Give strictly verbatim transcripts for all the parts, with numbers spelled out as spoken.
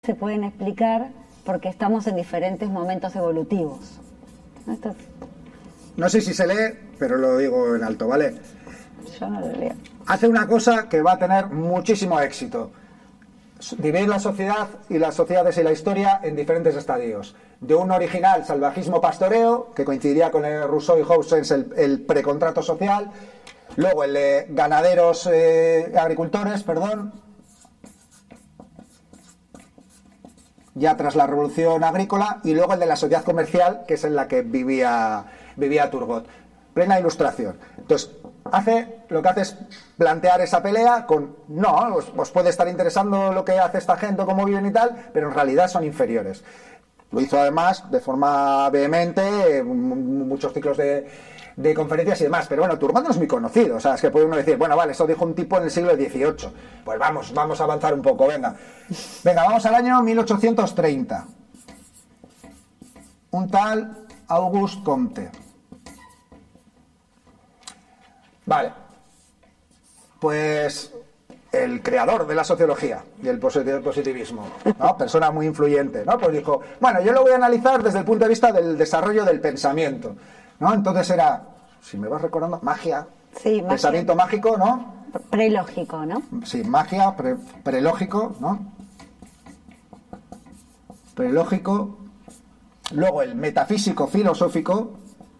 se pueden explicar porque estamos en diferentes momentos evolutivos. Esto es... No sé si se lee, pero lo digo en alto, ¿vale? Yo no lo leo. Hace una cosa que va a tener muchísimo éxito. Dividir la sociedad y las sociedades y la historia en diferentes estadios. De un original salvajismo pastoreo, que coincidiría con el Rousseau y Hobbes, el, el precontrato social. Luego el de ganaderos, eh, agricultores, perdón. Ya tras la revolución agrícola. Y luego el de la sociedad comercial, que es en la que vivía, vivía Turgot. Plena ilustración. Entonces, hace lo que hace es plantear esa pelea con, no, os, os puede estar interesando lo que hace esta gente, cómo viven y tal, pero en realidad son inferiores. Lo hizo además de forma vehemente, muchos ciclos de, de conferencias y demás, pero bueno, Turgot no es muy conocido, o sea, es que puede uno decir, bueno, vale, esto dijo un tipo en el siglo dieciocho, pues vamos, vamos a avanzar un poco, venga. Venga, vamos al año mil ochocientos treinta. Un tal Auguste Comte. Vale, pues el creador de la sociología y el positivismo, ¿no? Persona muy influyente, ¿no? Pues dijo, bueno, yo lo voy a analizar desde el punto de vista del desarrollo del pensamiento, ¿no? Entonces era, si me vas recordando, magia, sí, magia. Pensamiento mágico, ¿no? Prelógico, ¿no? Sí, magia, pre, prelógico, ¿no? Prelógico, luego el metafísico filosófico,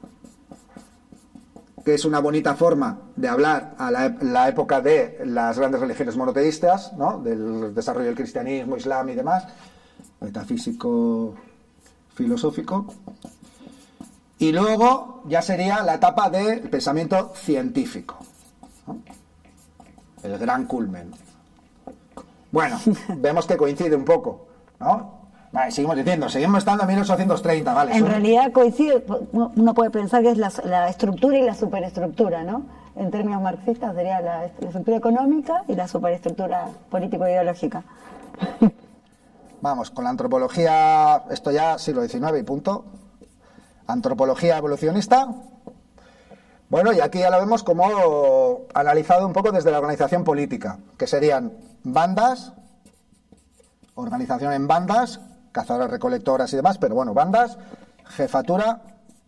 que es una bonita forma de hablar a la, la época de las grandes religiones monoteístas, ¿no? Del desarrollo del cristianismo, islam y demás. Metafísico filosófico. Y luego ya sería la etapa del pensamiento científico, ¿no? El gran culmen. Bueno, vemos que coincide un poco, ¿no? Vale, seguimos diciendo, seguimos estando en mil ochocientos treinta, ¿vale? En Son... realidad coincide, uno puede pensar que es la, la estructura y la superestructura, ¿no? En términos marxistas sería la, la estructura económica y la superestructura político-ideológica. Vamos, con la antropología, esto ya siglo diecinueve y punto. Antropología evolucionista. Bueno, y aquí ya lo vemos como analizado un poco desde la organización política, que serían bandas, organización en bandas, cazadoras, recolectoras y demás, pero bueno, bandas, jefatura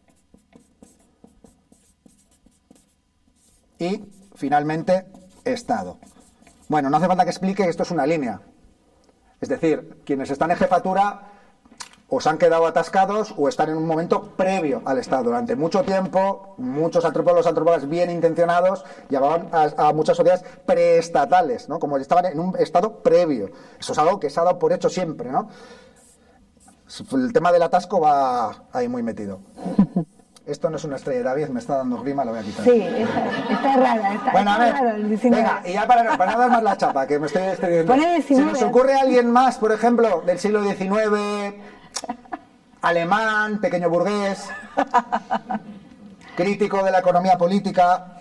y finalmente Estado. Bueno, no hace falta que explique que esto es una línea. Es decir, quienes están en jefatura o se han quedado atascados o están en un momento previo al Estado. Durante mucho tiempo, muchos antropólogos, antropólogas bien intencionados llamaban a, a muchas sociedades preestatales, ¿no? Como estaban en un estado previo. Eso es algo que se ha dado por hecho siempre, ¿no? El tema del atasco va ahí muy metido. Esto no es una estrella de David, me está dando grima, lo voy a quitar. Sí, está, está rara. Está, bueno, a ver, está raro el diecinueve. Venga, y ya para, para no dar más la chapa, que me estoy extendiendo. ¿Se nos ocurre alguien más, por ejemplo, del siglo diecinueve, alemán, pequeño burgués, crítico de la economía política,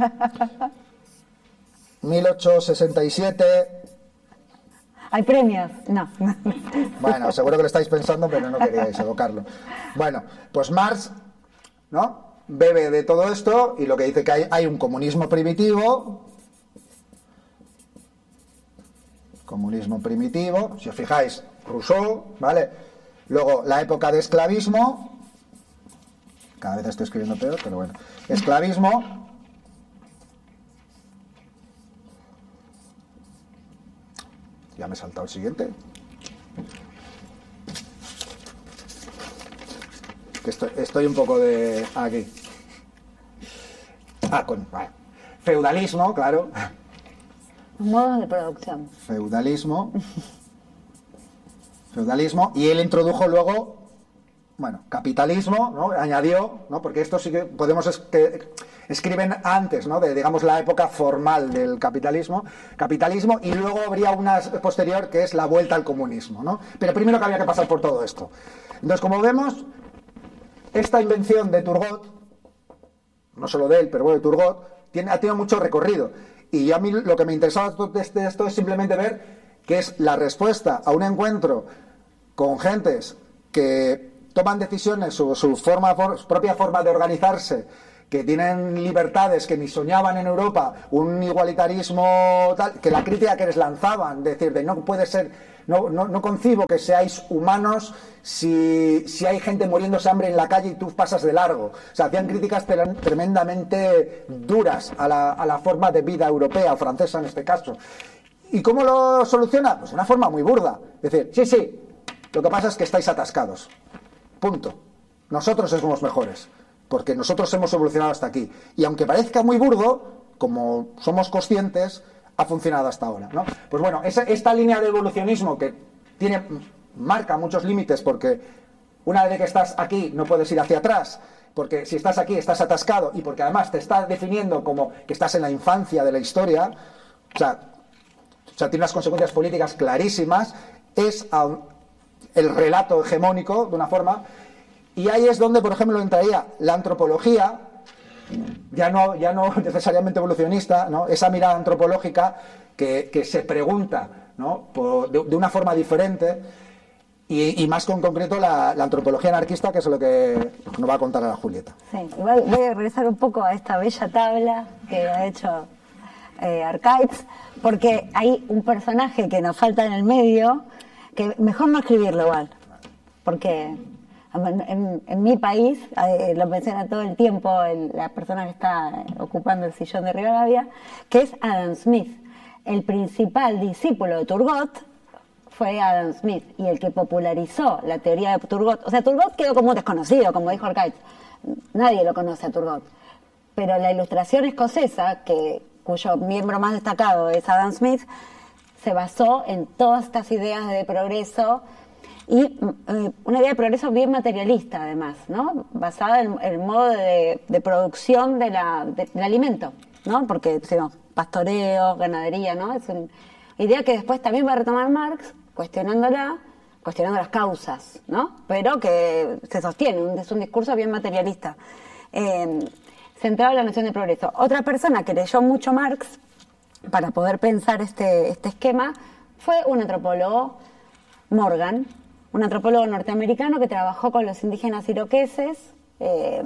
mil ochocientos sesenta y siete... ¿Hay premios? No. Bueno, seguro que lo estáis pensando, pero no queríais evocarlo. Bueno, pues Marx, ¿no? Bebe de todo esto y lo que dice que hay, hay un comunismo primitivo. Comunismo primitivo, si os fijáis, Rousseau, ¿vale? Luego la época de esclavismo. Cada vez estoy escribiendo peor, pero bueno. Esclavismo. Ya me he saltado el siguiente. Que estoy, estoy un poco de... aquí. Ah, con... Vale. Feudalismo, claro. Modos de producción. Feudalismo. Feudalismo. Y él introdujo luego... Bueno, capitalismo, ¿no? Añadió, ¿no? Porque esto sí que podemos... Es que escriben antes, ¿no? De, digamos, la época formal del capitalismo. Capitalismo, y luego habría una posterior que es la vuelta al comunismo, ¿no? Pero primero que había que pasar por todo esto. Entonces, como vemos, esta invención de Turgot, no solo de él, pero bueno, de Turgot, tiene, ha tenido mucho recorrido. Y a mí lo que me interesaba de esto es simplemente ver que es la respuesta a un encuentro con gentes que toman decisiones, su, su, forma, su propia forma de organizarse, que tienen libertades que ni soñaban en Europa, un igualitarismo tal, que la crítica que les lanzaban, decir, de no puede ser no, no, no concibo que seáis humanos si, si hay gente muriéndose de hambre en la calle y tú pasas de largo. O sea, hacían críticas tremendamente duras a la, a la forma de vida europea o francesa en este caso. ¿Y cómo lo soluciona? Pues de una forma muy burda. Es decir, sí, sí, lo que pasa es que estáis atascados. Punto. Nosotros somos mejores, porque nosotros hemos evolucionado hasta aquí. Y aunque parezca muy burdo, como somos conscientes, ha funcionado hasta ahora, ¿no? Pues bueno, esa, esta línea de evolucionismo que tiene, marca muchos límites, porque una vez que estás aquí no puedes ir hacia atrás, porque si estás aquí estás atascado, y porque además te está definiendo como que estás en la infancia de la historia, o sea, o sea tiene unas consecuencias políticas clarísimas, es um, el relato hegemónico de una forma, y ahí es donde, por ejemplo, entraría la antropología, ya no, ya no necesariamente evolucionista, ¿no? Esa mirada antropológica que, que se pregunta, ¿no? Por, de, de una forma diferente, y, y más con concreto la, la antropología anarquista, que es lo que nos va a contar a la Julieta. Sí, igual voy a regresar un poco a esta bella tabla que ha hecho eh, Arcaiz, porque hay un personaje que nos falta en el medio, que mejor no escribirlo igual, porque en, en mi país, eh, lo menciona todo el tiempo el, la persona que está ocupando el sillón de Rivadavia, que es Adam Smith. El principal discípulo de Turgot fue Adam Smith, y el que popularizó la teoría de Turgot. O sea, Turgot quedó como un desconocido, como dijo Arcaiz. Nadie lo conoce a Turgot. Pero la Ilustración escocesa, que, cuyo miembro más destacado es Adam Smith, se basó en todas estas ideas de progreso, y eh, una idea de progreso bien materialista, además, ¿no? Basada en el modo de, de producción de la, de, del alimento, ¿no? Porque, digamos, pastoreo, ganadería, ¿no? Es una idea que después también va a retomar Marx, cuestionándola, cuestionando las causas, ¿no? Pero que se sostiene, un, es un discurso bien materialista, eh, centrado en la noción de progreso. Otra persona que leyó mucho Marx para poder pensar este, este esquema fue un antropólogo, Morgan, un antropólogo norteamericano que trabajó con los indígenas iroqueses, eh,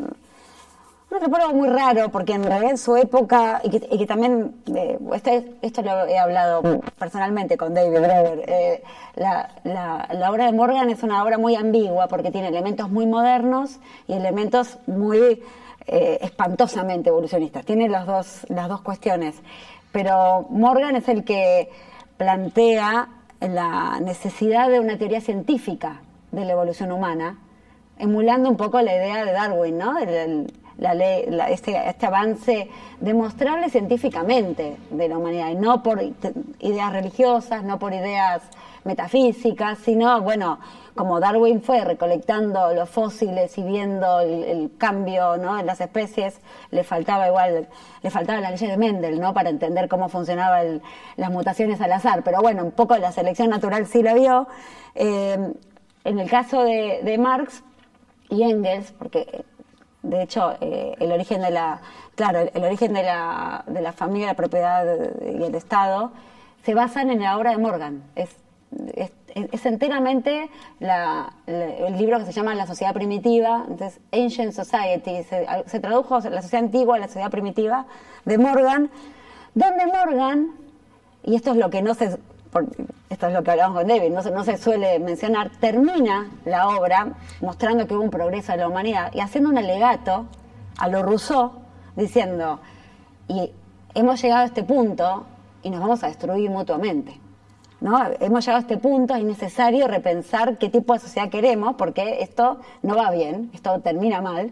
un antropólogo muy raro, porque en realidad en su época, y que, y que también, eh, este, esto lo he hablado personalmente con David Graeber, eh, la, la, la obra de Morgan es una obra muy ambigua, porque tiene elementos muy modernos y elementos muy eh, espantosamente evolucionistas, tiene las dos, las dos cuestiones, pero Morgan es el que plantea la necesidad de una teoría científica de la evolución humana, emulando un poco la idea de Darwin, ¿no? El, el, la ley, la, este, este avance demostrable científicamente de la humanidad, y no por ideas religiosas, no por ideas metafísicas, sino, bueno, como Darwin fue recolectando los fósiles y viendo el, el cambio, ¿no?, en las especies, le faltaba igual, le faltaba la ley de Mendel, ¿no?, para entender cómo funcionaban las mutaciones al azar, pero bueno, un poco la selección natural sí la vio. Eh, en el caso de, de Marx y Engels, porque de hecho eh, el origen de la, claro, el, el origen de la, de la familia, la propiedad y el Estado se basan en la obra de Morgan. Es Es, es enteramente la, la, el libro que se llama La Sociedad Primitiva, entonces Ancient Society, se, se tradujo La Sociedad Antigua, La Sociedad Primitiva, de Morgan, donde Morgan, y esto es lo que no se, por, esto es lo que hablamos con David, no se, no se suele mencionar, termina la obra mostrando que hubo un progreso de la humanidad y haciendo un alegato a lo Rousseau, diciendo, y hemos llegado a este punto y nos vamos a destruir mutuamente, ¿no? Hemos llegado a este punto, es necesario repensar qué tipo de sociedad queremos, porque esto no va bien, esto termina mal.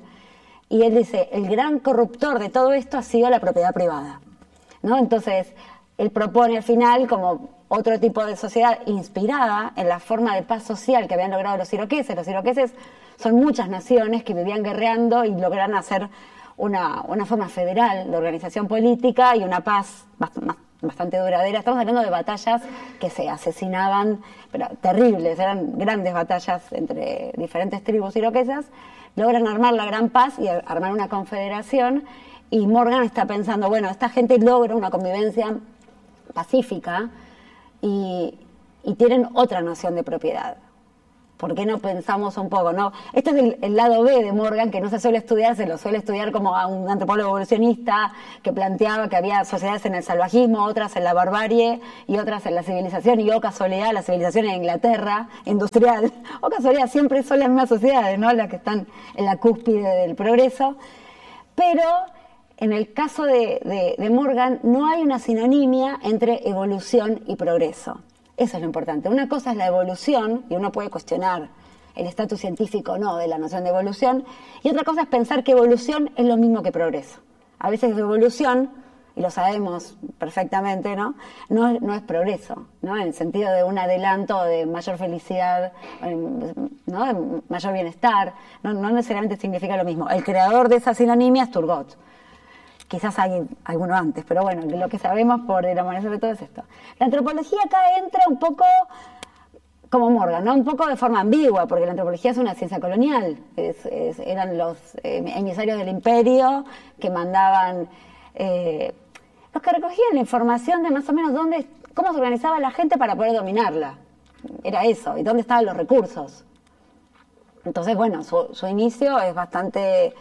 Y él dice, el gran corruptor de todo esto ha sido la propiedad privada, ¿no? Entonces, él propone al final como otro tipo de sociedad inspirada en la forma de paz social que habían logrado los iroqueses. Los iroqueses son muchas naciones que vivían guerreando y lograron hacer una, una forma federal de organización política y una paz bastante, bastante duradera. Estamos hablando de batallas que se asesinaban, pero terribles, eran grandes batallas entre diferentes tribus iroquesas. Logran armar la gran paz y armar una confederación, y Morgan está pensando, bueno, esta gente logra una convivencia pacífica y, y tienen otra noción de propiedad. ¿Por qué no pensamos un poco, no? Este es el, el lado B de Morgan, que no se suele estudiar, se lo suele estudiar como a un antropólogo evolucionista que planteaba que había sociedades en el salvajismo, otras en la barbarie y otras en la civilización, y oh casualidad, la civilización en Inglaterra, industrial, o casualidad, siempre son las mismas sociedades, ¿no? Las que están en la cúspide del progreso. Pero en el caso de, de, de Morgan no hay una sinonimia entre evolución y progreso. Eso es lo importante. Una cosa es la evolución, y uno puede cuestionar el estatus científico o no de la noción de evolución, y otra cosa es pensar que evolución es lo mismo que progreso. A veces evolución, y lo sabemos perfectamente, ¿no? No, no es progreso, ¿no? En el sentido de un adelanto de mayor felicidad, ¿no? De mayor bienestar, no, no necesariamente significa lo mismo. El creador de esa sinonimia es Turgot. Quizás hay alguno antes, pero bueno, lo que sabemos por el amanecer de todo es esto. La antropología acá entra un poco como Morgan, ¿no? Un poco de forma ambigua, porque la antropología es una ciencia colonial. Es, es, eran los eh, emisarios del imperio que mandaban, eh, los que recogían la información de más o menos dónde, cómo se organizaba la gente para poder dominarla. Era eso, y dónde estaban los recursos. Entonces, bueno, su, su inicio es bastante...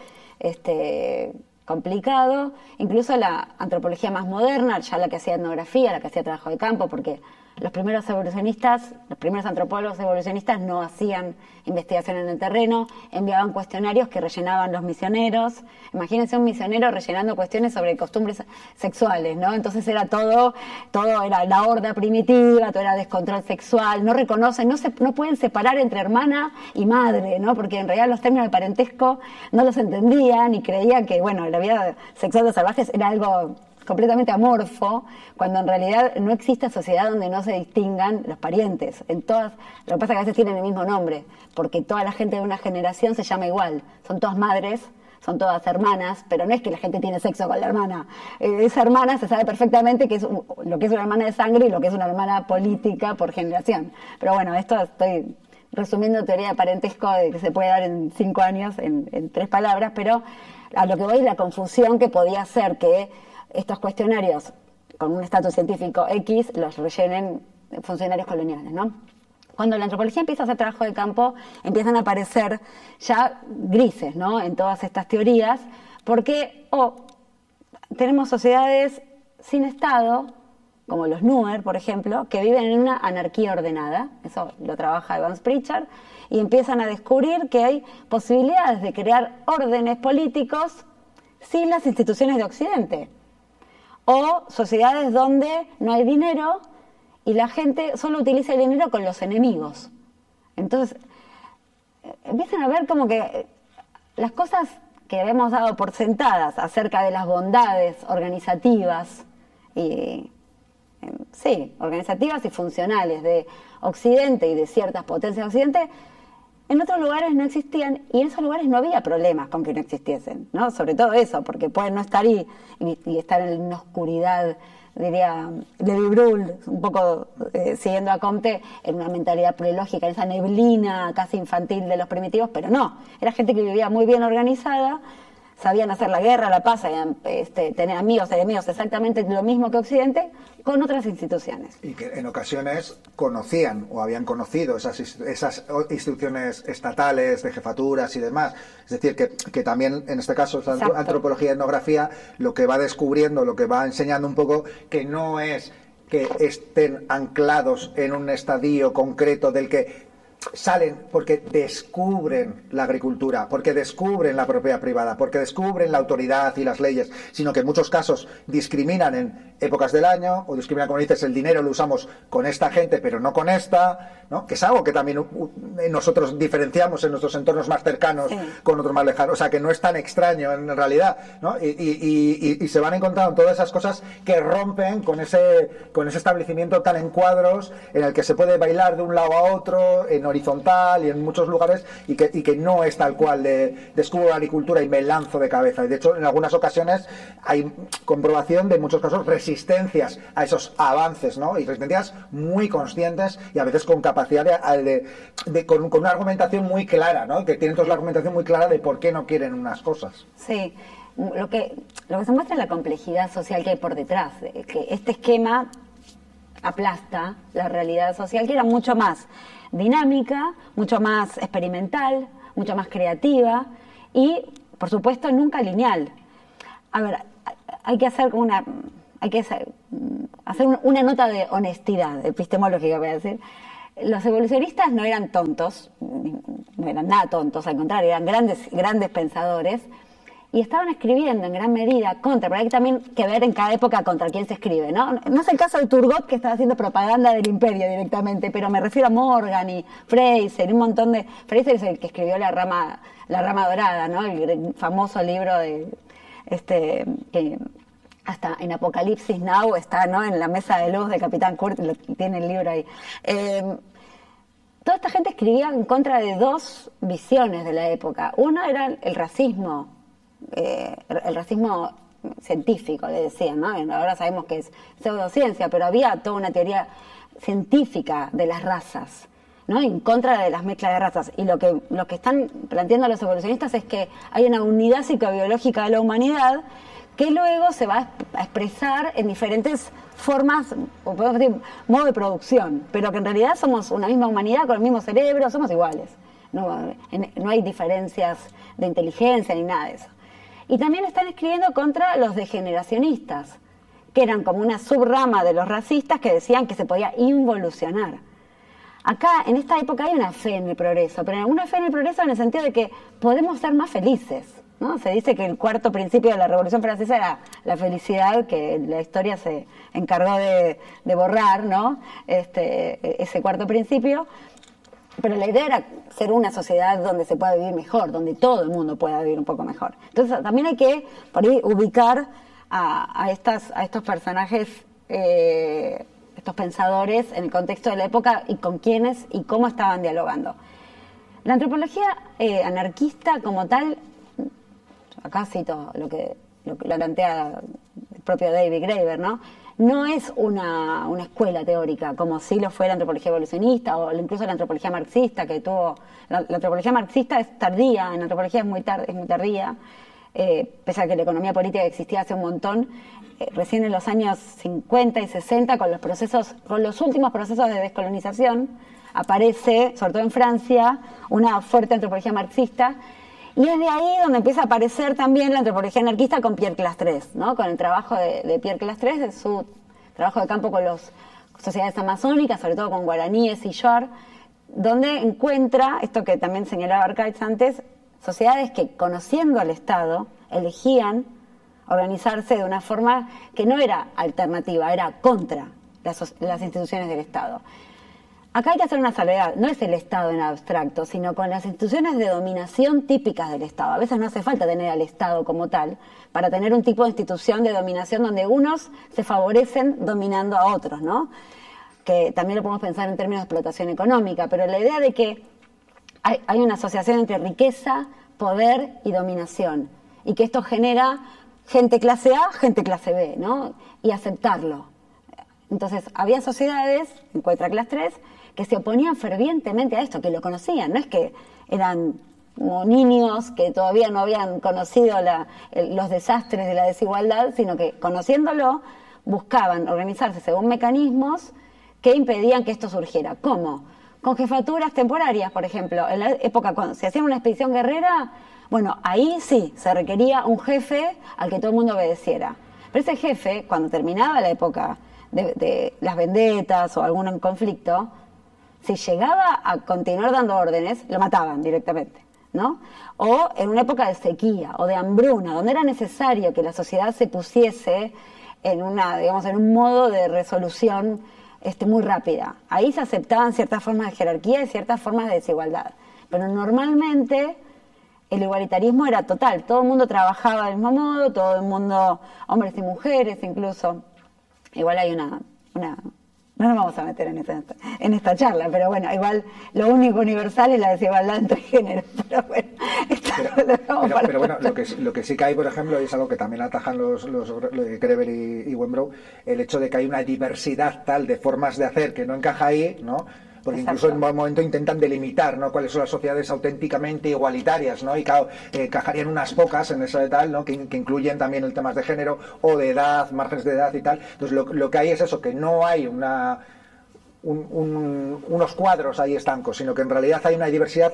este complicado, incluso la antropología más moderna, ya la que hacía etnografía, la que hacía trabajo de campo, porque los primeros evolucionistas, los primeros antropólogos evolucionistas no hacían investigación en el terreno, enviaban cuestionarios que rellenaban los misioneros. Imagínense un misionero rellenando cuestiones sobre costumbres sexuales, ¿no? Entonces era todo, todo era la horda primitiva, todo era descontrol sexual, no reconocen, no se, no pueden separar entre hermana y madre, ¿no? Porque en realidad los términos de parentesco no los entendían y creían que, bueno, la vida sexual de los salvajes era algo completamente amorfo, cuando en realidad no existe sociedad donde no se distingan los parientes. En todas, lo que pasa es que a veces tienen el mismo nombre, porque toda la gente de una generación se llama igual, son todas madres, son todas hermanas, pero no es que la gente tiene sexo con la hermana. Eh, esa hermana se sabe perfectamente que es un, lo que es una hermana de sangre y lo que es una hermana política por generación. Pero bueno, esto estoy resumiendo teoría de parentesco de que se puede dar en cinco años, en, en tres palabras, pero a lo que voy es la confusión que podía ser que estos cuestionarios con un estatus científico X los rellenen funcionarios coloniales, ¿no? Cuando la antropología empieza a hacer trabajo de campo, empiezan a aparecer ya grises, ¿no? En todas estas teorías, porque oh, tenemos sociedades sin Estado, como los Nuer, por ejemplo, que viven en una anarquía ordenada, eso lo trabaja Evans Pritchard, y empiezan a descubrir que hay posibilidades de crear órdenes políticos sin las instituciones de Occidente. O sociedades donde no hay dinero y la gente solo utiliza el dinero con los enemigos. Entonces, empiezan a ver como que las cosas que hemos dado por sentadas acerca de las bondades organizativas y, sí, organizativas y funcionales de Occidente y de ciertas potencias de Occidente, en otros lugares no existían y en esos lugares no había problemas con que no existiesen, ¿no? Sobre todo eso, porque pueden no estar y, y, y estar en una oscuridad, diría Levi Brühl, un poco eh, siguiendo a Comte, en una mentalidad prelógica, en esa neblina casi infantil de los primitivos, pero no, era gente que vivía muy bien organizada, sabían hacer la guerra, la paz, sabían este, tener amigos, enemigos, exactamente lo mismo que Occidente, con otras instituciones. Y que en ocasiones conocían o habían conocido esas, esas instituciones estatales, de jefaturas y demás. Es decir, que, que también en este caso, la Exacto. antropología y etnografía, lo que va descubriendo, lo que va enseñando un poco, que no es que estén anclados en un estadio concreto del que salen porque descubren la agricultura, porque descubren la propiedad privada, porque descubren la autoridad y las leyes, sino que en muchos casos discriminan en épocas del año, o discriminan, como dices, el dinero lo usamos con esta gente pero no con esta, ¿no? Que es algo que también nosotros diferenciamos en nuestros entornos más cercanos sí. con otros más lejanos, o sea que no es tan extraño en realidad, ¿no? Y, y, y, y se van encontrando todas esas cosas que rompen con ese, con ese establecimiento tan en cuadros, en el que se puede bailar de un lado a otro, en horizontal y en muchos lugares, y que, y que no es tal cual de descubro la agricultura y me lanzo de cabeza. Y de hecho, en algunas ocasiones hay comprobación de, en muchos casos, resistencias a esos avances, ¿no? Y resistencias muy conscientes y a veces con capacidad de, de, de con, con una argumentación muy clara, ¿no? Que tienen todos la argumentación muy clara de por qué no quieren unas cosas. Sí. Lo que, lo que se muestra es la complejidad social que hay por detrás, que este esquema aplasta la realidad social, que era mucho más dinámica, mucho más experimental, mucho más creativa y, por supuesto, nunca lineal. A ver, hay que hacer una, hay que hacer una nota de honestidad epistemológica, voy a decir. Los evolucionistas no eran tontos, no eran nada tontos, al contrario, eran grandes, grandes pensadores y estaban escribiendo en gran medida contra, pero hay también que ver en cada época contra quién se escribe, ¿no? No es el caso de Turgot, que estaba haciendo propaganda del imperio directamente, pero me refiero a Morgan y Fraser y un montón de... Fraser es el que escribió La rama, la rama dorada, ¿no? El famoso libro de... este que hasta en Apocalipsis Now está, ¿no? En la mesa de luz de Capitán Kurt, lo, tiene el libro ahí. Eh, toda esta gente escribía en contra de dos visiones de la época. Uno era el racismo, eh, el racismo científico, le decían, ¿no? Ahora sabemos que es pseudociencia, pero había toda una teoría científica de las razas, ¿no? En contra de las mezclas de razas. Y lo que, lo que están planteando los evolucionistas es que hay una unidad psicobiológica de la humanidad que luego se va a expresar en diferentes formas, o podemos decir, modo de producción, pero que en realidad somos una misma humanidad con el mismo cerebro, somos iguales. No, en, no hay diferencias de inteligencia ni nada de eso. Y también están escribiendo contra los degeneracionistas, que eran como una subrama de los racistas que decían que se podía involucionar. Acá, en esta época, hay una fe en el progreso, pero una fe en el progreso en el sentido de que podemos ser más felices, ¿no? Se dice que el cuarto principio de la Revolución Francesa era la felicidad, que la historia se encargó de, de borrar, ¿no? Este, ese cuarto principio. Pero la idea era ser una sociedad donde se pueda vivir mejor, donde todo el mundo pueda vivir un poco mejor. Entonces también hay que, por ahí, ubicar a, a, estas, a estos personajes, eh, estos pensadores en el contexto de la época y con quiénes y cómo estaban dialogando. La antropología eh, anarquista como tal, acá cito lo que lo, lo plantea el propio David Graeber, ¿no? No es una, una escuela teórica, como sí lo fue la antropología evolucionista o incluso la antropología marxista, que tuvo... La, la antropología marxista es tardía, en la antropología es muy, tar, es muy tardía, eh, pese a que la economía política existía hace un montón, eh, recién en los años cincuenta y sesenta, con los procesos, con los últimos procesos de descolonización, aparece, sobre todo en Francia, una fuerte antropología marxista. Y es de ahí donde empieza a aparecer también la antropología anarquista con Pierre Clastres, ¿no? Con el trabajo de, de Pierre Clastres, de su trabajo de campo con las sociedades amazónicas, sobre todo con guaraníes y shuar, donde encuentra, esto que también señalaba Arcaitz antes, sociedades que, conociendo al Estado, elegían organizarse de una forma que no era alternativa, era contra las, las instituciones del Estado. Acá hay que hacer una salvedad, no es el Estado en abstracto, sino con las instituciones de dominación típicas del Estado. A veces no hace falta tener al Estado como tal para tener un tipo de institución de dominación donde unos se favorecen dominando a otros, ¿no? Que también lo podemos pensar en términos de explotación económica, pero la idea de que hay, hay una asociación entre riqueza, poder y dominación, y que esto genera gente clase A, gente clase B, ¿no? Y aceptarlo. Entonces, había sociedades, encuentra Clastres, que se oponían fervientemente a esto, que lo conocían, no es que eran como niños que todavía no habían conocido la, el, los desastres de la desigualdad, sino que conociéndolo buscaban organizarse según mecanismos que impedían que esto surgiera. ¿Cómo? Con jefaturas temporarias, por ejemplo. En la época cuando se hacía una expedición guerrera, bueno, ahí sí se requería un jefe al que todo el mundo obedeciera. Pero ese jefe, cuando terminaba la época de, de las vendetas o algún conflicto, si llegaba a continuar dando órdenes, lo mataban directamente, ¿no? O en una época de sequía o de hambruna, donde era necesario que la sociedad se pusiese en una, digamos, en un modo de resolución este, muy rápida. Ahí se aceptaban ciertas formas de jerarquía y ciertas formas de desigualdad. Pero normalmente el igualitarismo era total, todo el mundo trabajaba del mismo modo, todo el mundo, hombres y mujeres incluso. Igual hay una... una no nos vamos a meter en esta, en esta charla, pero bueno, igual lo único universal es la desigualdad entre géneros. Pero bueno, esto pero, lo dejamos pero, para pero bueno, lo que, lo que sí que hay, por ejemplo, y es algo que también atajan los, los, los Graeber y, y Wenbrow, el hecho de que hay una diversidad tal de formas de hacer que no encaja ahí, ¿no? Porque incluso en un momento intentan delimitar, ¿no?, cuáles son las sociedades auténticamente igualitarias, ¿no? Y claro, eh, encajarían unas pocas en eso de tal, ¿no?, que, que incluyen también el temas de género o de edad, márgenes de edad y tal. Entonces lo, lo que hay es eso, que no hay una un, un, unos cuadros ahí estancos, sino que en realidad hay una diversidad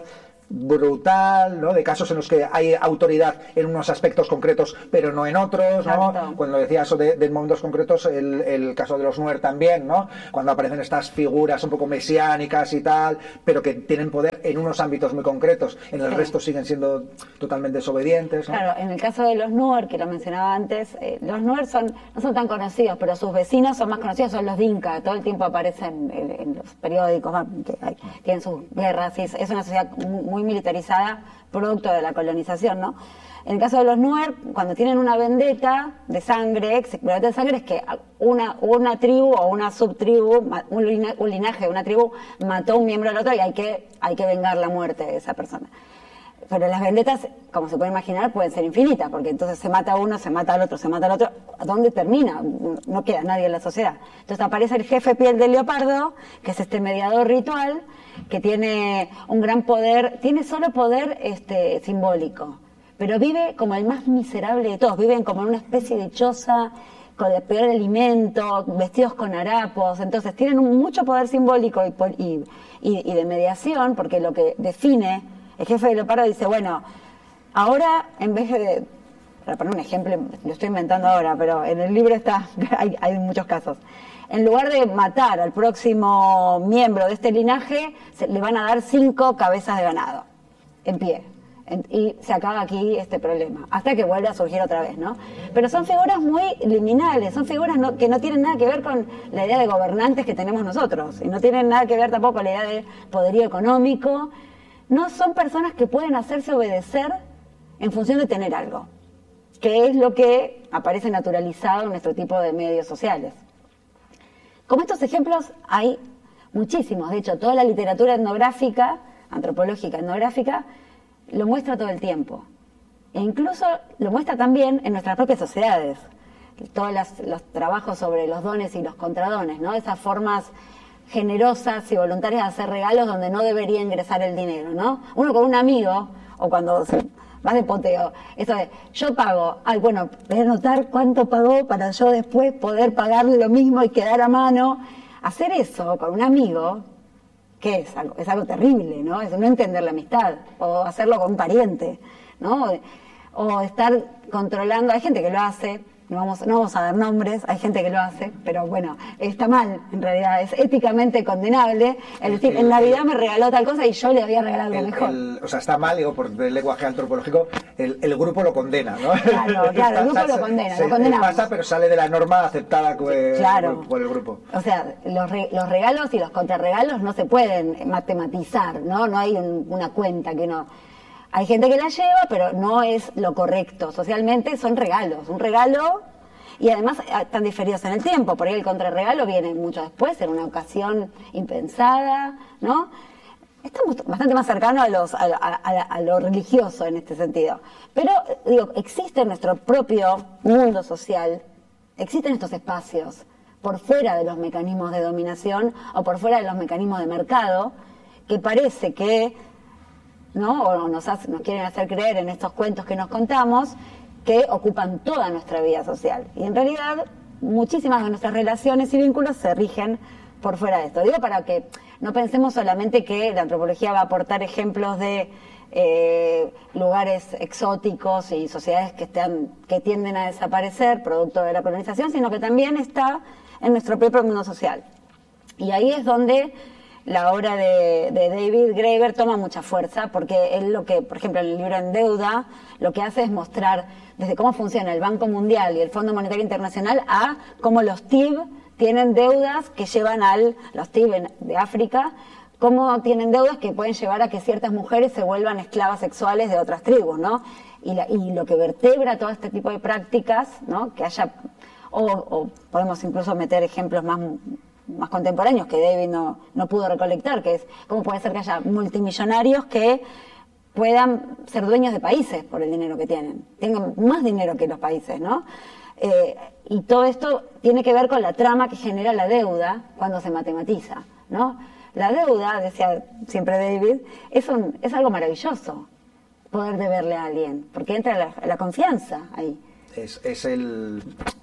brutal, ¿no? De casos en los que hay autoridad en unos aspectos concretos pero no en otros, ¿no? Cuando decía eso de, de momentos concretos, el, el caso de los Nuer también, ¿no? Cuando aparecen estas figuras un poco mesiánicas y tal, pero que tienen poder en unos ámbitos muy concretos, en el sí. resto siguen siendo totalmente desobedientes, ¿no? Claro, en el caso de los Nuer, que lo mencionaba antes, eh, los Nuer son, no son tan conocidos, pero sus vecinos son más conocidos, son los Dinka, todo el tiempo aparecen en, en los periódicos, que hay, tienen sus guerras, y es, es una sociedad muy, muy militarizada, producto de la colonización, ¿no? En el caso de los Nuer, cuando tienen una vendetta de sangre, vendetta de sangre es que una, una tribu o una subtribu, un, lina, un linaje de una tribu mató a un miembro del otro y hay que, hay que vengar la muerte de esa persona. Pero las vendetas, como se puede imaginar, pueden ser infinitas, porque entonces se mata a uno, se mata al otro, se mata al otro. ¿A dónde termina? No queda nadie en la sociedad. Entonces aparece el jefe piel de leopardo, que es este mediador ritual, que tiene un gran poder, tiene solo poder este, simbólico, pero vive como el más miserable de todos, viven como en una especie de choza, con el peor alimento, vestidos con harapos, entonces tienen un, mucho poder simbólico y, y, y, y de mediación, porque lo que define, el jefe de leopardo dice, bueno, ahora en vez de, para poner un ejemplo, lo estoy inventando ahora, pero en el libro está, hay, hay muchos casos, en lugar de matar al próximo miembro de este linaje, se, le van a dar cinco cabezas de ganado, en pie. En, y se acaba aquí este problema, hasta que vuelve a surgir otra vez, ¿no? Pero son figuras muy liminales, son figuras no, que no tienen nada que ver con la idea de gobernantes que tenemos nosotros, y no tienen nada que ver tampoco con la idea de poderío económico. No son personas que pueden hacerse obedecer en función de tener algo, que es lo que aparece naturalizado en nuestro tipo de medios sociales. Como estos ejemplos hay muchísimos, de hecho toda la literatura etnográfica, antropológica etnográfica, lo muestra todo el tiempo. E incluso lo muestra también en nuestras propias sociedades. Todos las, los trabajos sobre los dones y los contradones, ¿no? Esas formas generosas y voluntarias de hacer regalos donde no debería ingresar el dinero, ¿no? Uno con un amigo, o cuando se, vas de poteo, eso de, yo pago, ay, bueno, voy a anotar cuánto pagó para yo después poder pagarle lo mismo y quedar a mano. Hacer eso con un amigo, ¿qué es? Algo, es algo terrible, ¿no? Es no entender la amistad, o hacerlo con un pariente, ¿no? O estar controlando, hay gente que lo hace, no vamos, no vamos a dar nombres, hay gente que lo hace, pero bueno, está mal, en realidad, es éticamente condenable, es decir, el, en Navidad me regaló tal cosa y yo le había regalado algo mejor. El, o sea, está mal, digo, por el lenguaje antropológico, el, el grupo lo condena, ¿no? Claro, claro, el grupo lo condena, se, lo condenamos. Pasa, pero sale de la norma aceptada pues, claro. por el grupo. O sea, los, re, los regalos y los contrarregalos no se pueden matematizar, ¿no? No hay un, una cuenta que uno... Hay gente que la lleva, pero no es lo correcto. Socialmente son regalos. Un regalo, y además están diferidos en el tiempo. Por ahí el contrarregalo viene mucho después, en una ocasión impensada, ¿no? Estamos bastante más cercanos a, los, a, a, a lo religioso en este sentido. Pero, digo, existe en nuestro propio mundo social, existen estos espacios por fuera de los mecanismos de dominación o por fuera de los mecanismos de mercado, que parece que... ¿no? O nos, hace, nos quieren hacer creer en estos cuentos que nos contamos que ocupan toda nuestra vida social. Y en realidad, muchísimas de nuestras relaciones y vínculos se rigen por fuera de esto. Digo para que no pensemos solamente que la antropología va a aportar ejemplos de eh, lugares exóticos y sociedades que, están, que tienden a desaparecer producto de la colonización, sino que también está en nuestro propio mundo social. Y ahí es donde... la obra de, de David Graeber toma mucha fuerza, porque él lo que, por ejemplo, en el libro En Deuda, lo que hace es mostrar desde cómo funciona el Banco Mundial y el Fondo Monetario Internacional a cómo los T I B tienen deudas que llevan al, los T I B de África, cómo tienen deudas que pueden llevar a que ciertas mujeres se vuelvan esclavas sexuales de otras tribus, ¿no? Y, la, y lo que vertebra todo este tipo de prácticas, ¿no? Que haya, o, o podemos incluso meter ejemplos más... más contemporáneos que David no, no pudo recolectar, que es cómo puede ser que haya multimillonarios que puedan ser dueños de países por el dinero que tienen, tengan más dinero que los países, ¿no? Eh, y todo esto tiene que ver con la trama que genera la deuda cuando se matematiza, ¿no? La deuda, decía siempre David, es, un, es algo maravilloso, poder deberle a alguien, porque entra la, la confianza ahí. Es, es el...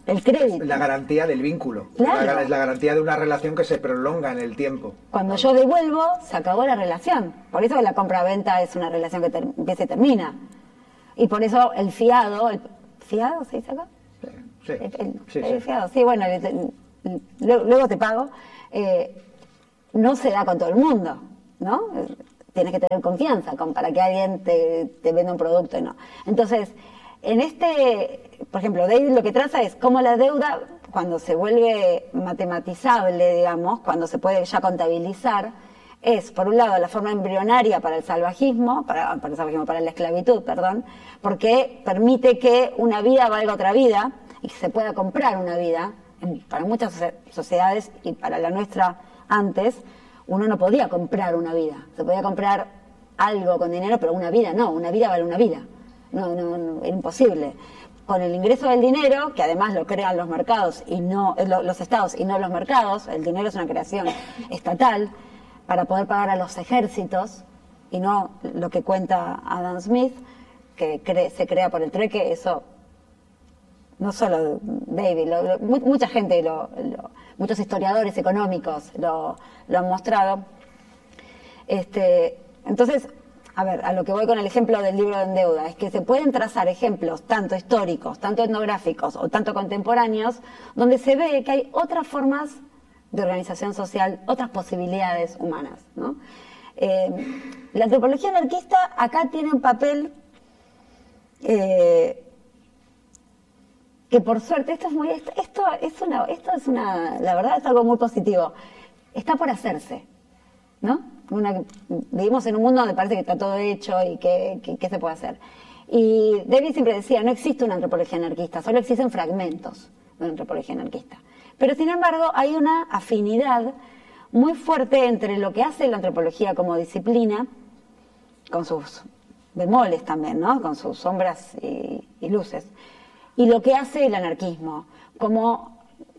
el crédito. La garantía del vínculo. Claro. La, es la garantía de una relación que se prolonga en el tiempo. Cuando yo devuelvo, se acabó la relación. Por eso la compra-venta es una relación que ter- empieza y termina. Y por eso el fiado, el ¿fiado se dice acá? Sí, sí. El, el- sí, el sí. fiado, sí, bueno, el- el- el- luego, luego te pago. Eh, no se da con todo el mundo, ¿no? Eh, Tienes que tener confianza con, para que alguien te, te venda un producto y no. Entonces, en este, por ejemplo, David lo que traza es cómo la deuda, cuando se vuelve matematizable, digamos, cuando se puede ya contabilizar, es, por un lado, la forma embrionaria para el salvajismo, para, para el salvajismo, para la esclavitud, perdón, porque permite que una vida valga otra vida y que se pueda comprar una vida. En- para muchas socie- sociedades y para la nuestra antes, uno no podía comprar una vida. Se podía comprar algo con dinero, pero una vida no, una vida vale una vida. No, no, no, era imposible. Con el ingreso del dinero, que además lo crean los mercados y no eh, lo- los estados y no los mercados, el dinero es una creación estatal para poder pagar a los ejércitos y no lo que cuenta Adam Smith, que cre- se crea por el trueque. Eso no solo David, lo- lo- mu- mucha gente, lo, lo- muchos historiadores económicos lo, lo han mostrado. Este, entonces, a ver, a lo que voy con el ejemplo del libro de En deuda, es que se pueden trazar ejemplos tanto históricos, tanto etnográficos o tanto contemporáneos, donde se ve que hay otras formas de organización social, otras posibilidades humanas, ¿no? Eh, la antropología anarquista acá tiene un papel eh, que por suerte, esto es muy, esto, esto es una, esto es una, la verdad es algo muy positivo. Está por hacerse, ¿no? Una, vivimos en un mundo donde parece que está todo hecho y que, que, que se puede hacer. Y David siempre decía, no existe una antropología anarquista, solo existen fragmentos de una antropología anarquista. Pero sin embargo, hay una afinidad muy fuerte entre lo que hace la antropología como disciplina, con sus bemoles también, ¿no? Con sus sombras y, y luces, y lo que hace el anarquismo como,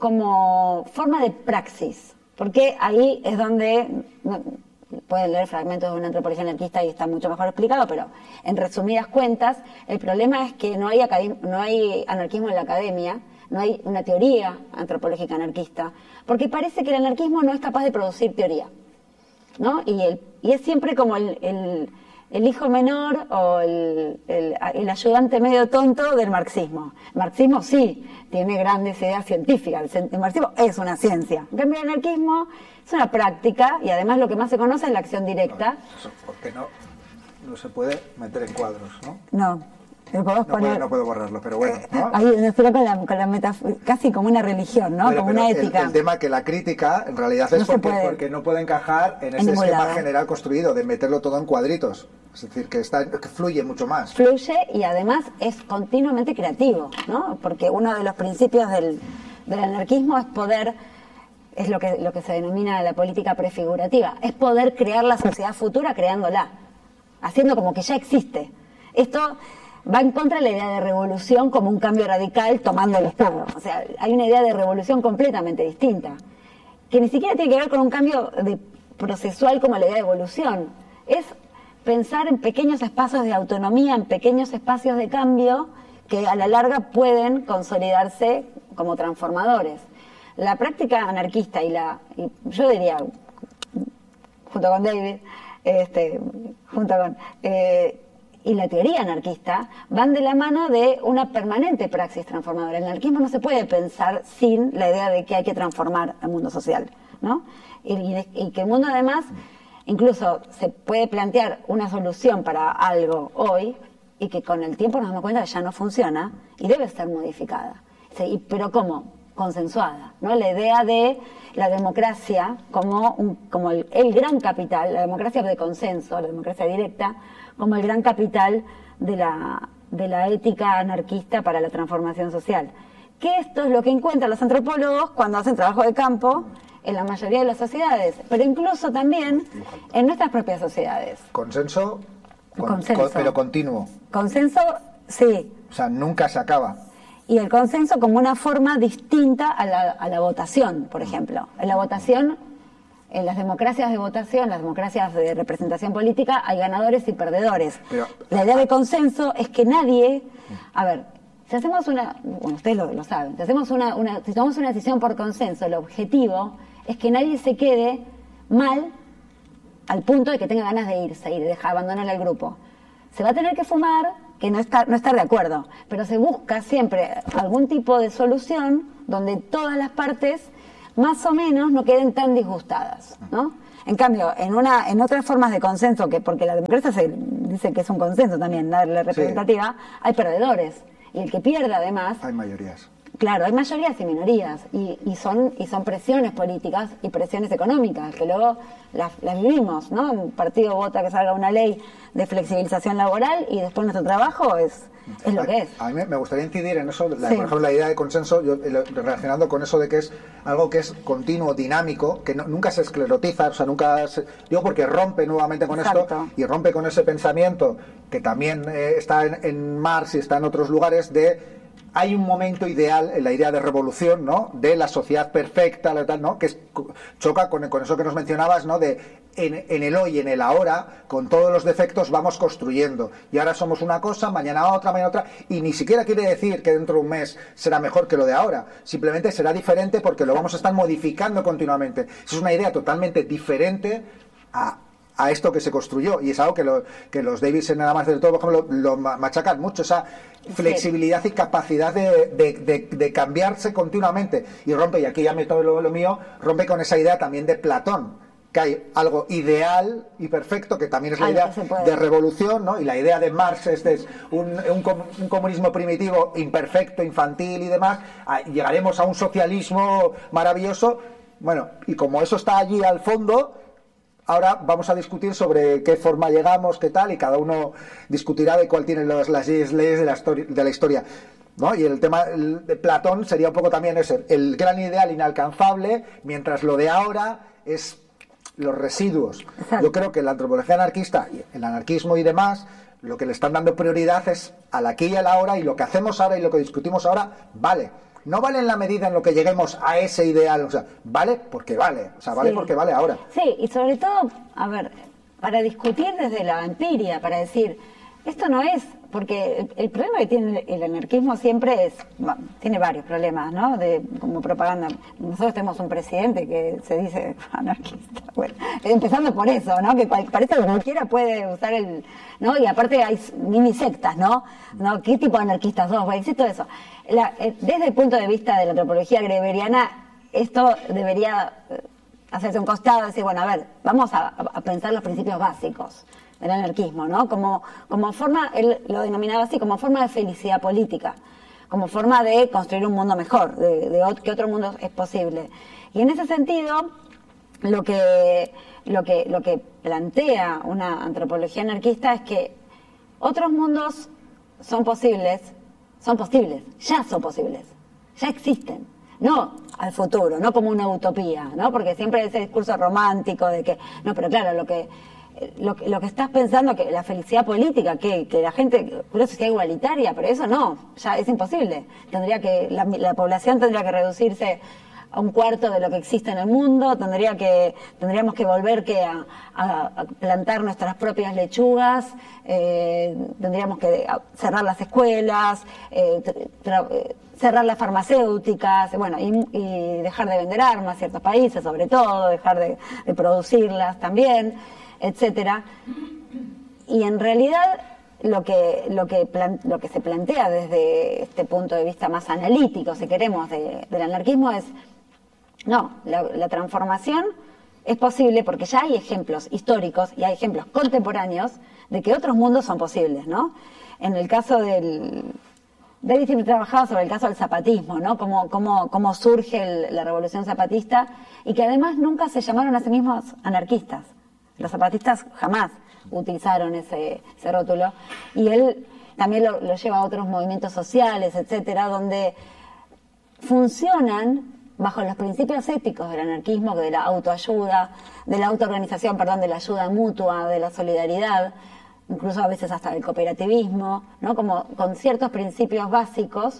como forma de praxis, porque ahí es donde, no, pueden leer fragmentos de una antropología anarquista y está mucho mejor explicado, pero en resumidas cuentas, el problema es que no hay, academ- no hay anarquismo en la academia, no hay una teoría antropológica anarquista, porque parece que el anarquismo no es capaz de producir teoría, ¿no? Y, el, y es siempre como el... el el hijo menor o el, el, el ayudante medio tonto del marxismo. El marxismo sí tiene grandes ideas científicas, el, el marxismo es una ciencia. En cambio, el anarquismo es una práctica y además lo que más se conoce es la acción directa. No, eso porque no, no se puede meter en cuadros, ¿no? No, lo podemos No poner... puedo, no puedo borrarlo, pero bueno, ¿no? Ahí, pero con la, con la metaf- casi como una religión, ¿no? Bueno, como pero una el- ética. El, tema que la crítica en realidad No es se porque, puede. porque no puede encajar en En ese ningún esquema lado. general construido de meterlo todo en cuadritos. Es decir, que, está, que fluye mucho más. Fluye y además es continuamente creativo, ¿no? Porque uno de los principios del, del anarquismo es poder, es lo que, lo que se denomina la política prefigurativa, es poder crear la sociedad futura creándola, haciendo como que ya existe. Esto va en contra de la idea de revolución como un cambio radical tomando el Estado. O sea, hay una idea de revolución completamente distinta, que ni siquiera tiene que ver con un cambio de procesual como la idea de evolución. Es pensar en pequeños espacios de autonomía, en pequeños espacios de cambio que a la larga pueden consolidarse como transformadores. La práctica anarquista y la, y yo diría, junto con David, este, junto con, eh, y la teoría anarquista, van de la mano de una permanente praxis transformadora. El anarquismo no se puede pensar sin la idea de que hay que transformar el mundo social, ¿no? Y, y, de, y que el mundo además, incluso se puede plantear una solución para algo hoy y que con el tiempo nos damos cuenta que ya no funciona y debe ser modificada. Sí, pero ¿cómo? Consensuada, ¿no? La idea de la democracia como, un, como el, el gran capital, la democracia de consenso, la democracia directa, como el gran capital de la, de la ética anarquista para la transformación social. Que esto es lo que encuentran los antropólogos cuando hacen trabajo de campo en la mayoría de las sociedades, pero incluso también en nuestras propias sociedades. Consenso, con, Consenso. con- pero continuo. Consenso, sí. O sea, nunca se acaba. Y el consenso como una forma distinta a la, a la votación, por ejemplo. En la votación, en las democracias de votación, las democracias de representación política, hay ganadores y perdedores. Pero- la idea de consenso es que nadie... A ver, si hacemos una, bueno, ustedes lo, lo saben, si hacemos una, una, si tomamos una decisión por consenso, el objetivo es que nadie se quede mal al punto de que tenga ganas de irse y de dejar abandonar el grupo. Se va a tener que fumar, que no está, no estar de acuerdo, pero se busca siempre algún tipo de solución donde todas las partes más o menos no queden tan disgustadas, ¿no? En cambio, en una, en otras formas de consenso, que porque la democracia se dice que es un consenso también, la, la representativa, sí, hay perdedores. Y el que pierde, además... Hay mayorías. Claro, hay mayorías y minorías. Y, y, son, y son presiones políticas y presiones económicas, que luego las, las vivimos, ¿no? Un partido vota que salga una ley de flexibilización laboral y después nuestro trabajo es... es lo a, que es. A mí me gustaría incidir en eso, la, sí. por ejemplo, la idea de consenso, yo, relacionando con eso de que es algo que es continuo, dinámico, que no, nunca se esclerotiza, o sea, nunca se, digo porque rompe nuevamente con Exacto. esto y rompe con ese pensamiento que también eh, está en, en Marx y está en otros lugares de hay un momento ideal en la idea de revolución, ¿no? De la sociedad perfecta, la tal, ¿no? Que es, choca con, con eso que nos mencionabas, ¿no? De en, en el hoy, en el ahora, con todos los defectos vamos construyendo. Y ahora somos una cosa, mañana otra, mañana otra, y ni siquiera quiere decir que dentro de un mes será mejor que lo de ahora. Simplemente será diferente porque lo vamos a estar modificando continuamente. Es una idea totalmente diferente a a esto que se construyó, y es algo que, lo, que los Davis en Nada más del todo, por ejemplo, lo, lo machacan mucho, esa flexibilidad sí. y capacidad de, de, de, de cambiarse continuamente, y rompe, y aquí ya meto lo, lo mío, rompe con esa idea también de Platón, que hay algo ideal y perfecto, que también es la idea de revolución, ¿no? Y la idea de Marx este es un, un, un comunismo primitivo, imperfecto, infantil y demás, a, llegaremos a un socialismo maravilloso, bueno, y como eso está allí al fondo, ahora vamos a discutir sobre qué forma llegamos, qué tal, y cada uno discutirá de cuál tiene los, las leyes de la, de la historia, ¿no? Y el tema de Platón sería un poco también ese, el gran ideal inalcanzable, mientras lo de ahora es los residuos. Exacto. Yo creo que la antropología anarquista, el anarquismo y demás, lo que le están dando prioridad es al aquí y al ahora, y lo que hacemos ahora y lo que discutimos ahora, vale. No vale en la medida en lo que lleguemos a ese ideal, o sea, vale porque vale, o sea, vale sí. porque vale ahora. Sí, y sobre todo, a ver, para discutir desde la empiria, para decir, esto no es, porque el, el problema que tiene el anarquismo siempre es, bueno, tiene varios problemas, ¿no? De, como propaganda. Nosotros tenemos un presidente que se dice anarquista, bueno, empezando por eso, ¿no? Que cual, parece que cualquiera puede usar el, ¿no? Y aparte hay mini sectas, ¿no? ¿No? ¿Qué tipo de anarquistas son? Bueno, existe todo eso. La, eh, desde el punto de vista de la antropología gregoriana, esto debería hacerse un costado y decir, bueno, a ver, vamos a, a pensar los principios básicos del anarquismo, ¿no? Como, como forma, él lo denominaba así, como forma de felicidad política, como forma de construir un mundo mejor, de, de otro, que otro mundo es posible. Y en ese sentido, lo que, lo que, lo que plantea una antropología anarquista es que otros mundos son posibles, son posibles, ya son posibles, ya existen. No al futuro, no como una utopía, ¿no? Porque siempre ese discurso romántico de que, no, pero claro, lo que Lo, lo que estás pensando, que la felicidad política, que, que la gente, una sociedad igualitaria, pero eso no, ya es imposible. Tendría que, la, la población tendría que reducirse a un cuarto de lo que existe en el mundo, tendría que, tendríamos que volver que a, a, a plantar nuestras propias lechugas, eh, tendríamos que cerrar las escuelas, eh, tra, cerrar las farmacéuticas, bueno, y, y dejar de vender armas a ciertos países, sobre todo, dejar de, de producirlas también, etcétera. Y en realidad lo que lo que plan, lo que se plantea desde este punto de vista más analítico, si queremos, de, del anarquismo es no, la, la transformación es posible porque ya hay ejemplos históricos y hay ejemplos contemporáneos de que otros mundos son posibles, ¿no? En el caso del David siempre trabajaba sobre el caso del zapatismo, ¿no? Cómo, cómo, cómo surge el, la revolución zapatista, y que además nunca se llamaron a sí mismos anarquistas. Los zapatistas jamás utilizaron ese, ese rótulo, y él también lo, lo lleva a otros movimientos sociales, etcétera, donde funcionan bajo los principios éticos del anarquismo, de la autoayuda, de la autoorganización, perdón, de la ayuda mutua, de la solidaridad, incluso a veces hasta del cooperativismo, ¿no? Como con ciertos principios básicos,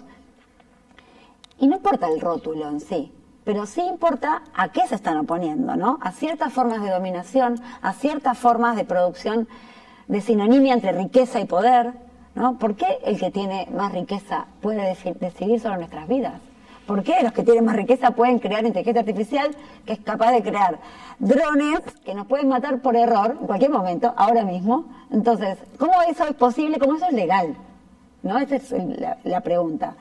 y no importa el rótulo en sí, pero sí importa a qué se están oponiendo, ¿no? A ciertas formas de dominación, a ciertas formas de producción de sinonimia entre riqueza y poder, ¿no? ¿Por qué el que tiene más riqueza puede deci- decidir sobre nuestras vidas? ¿Por qué los que tienen más riqueza pueden crear inteligencia artificial que es capaz de crear drones que nos pueden matar por error en cualquier momento, ahora mismo? Entonces, ¿cómo eso es posible? ¿Cómo eso es legal? ¿No? Esa es la, la pregunta.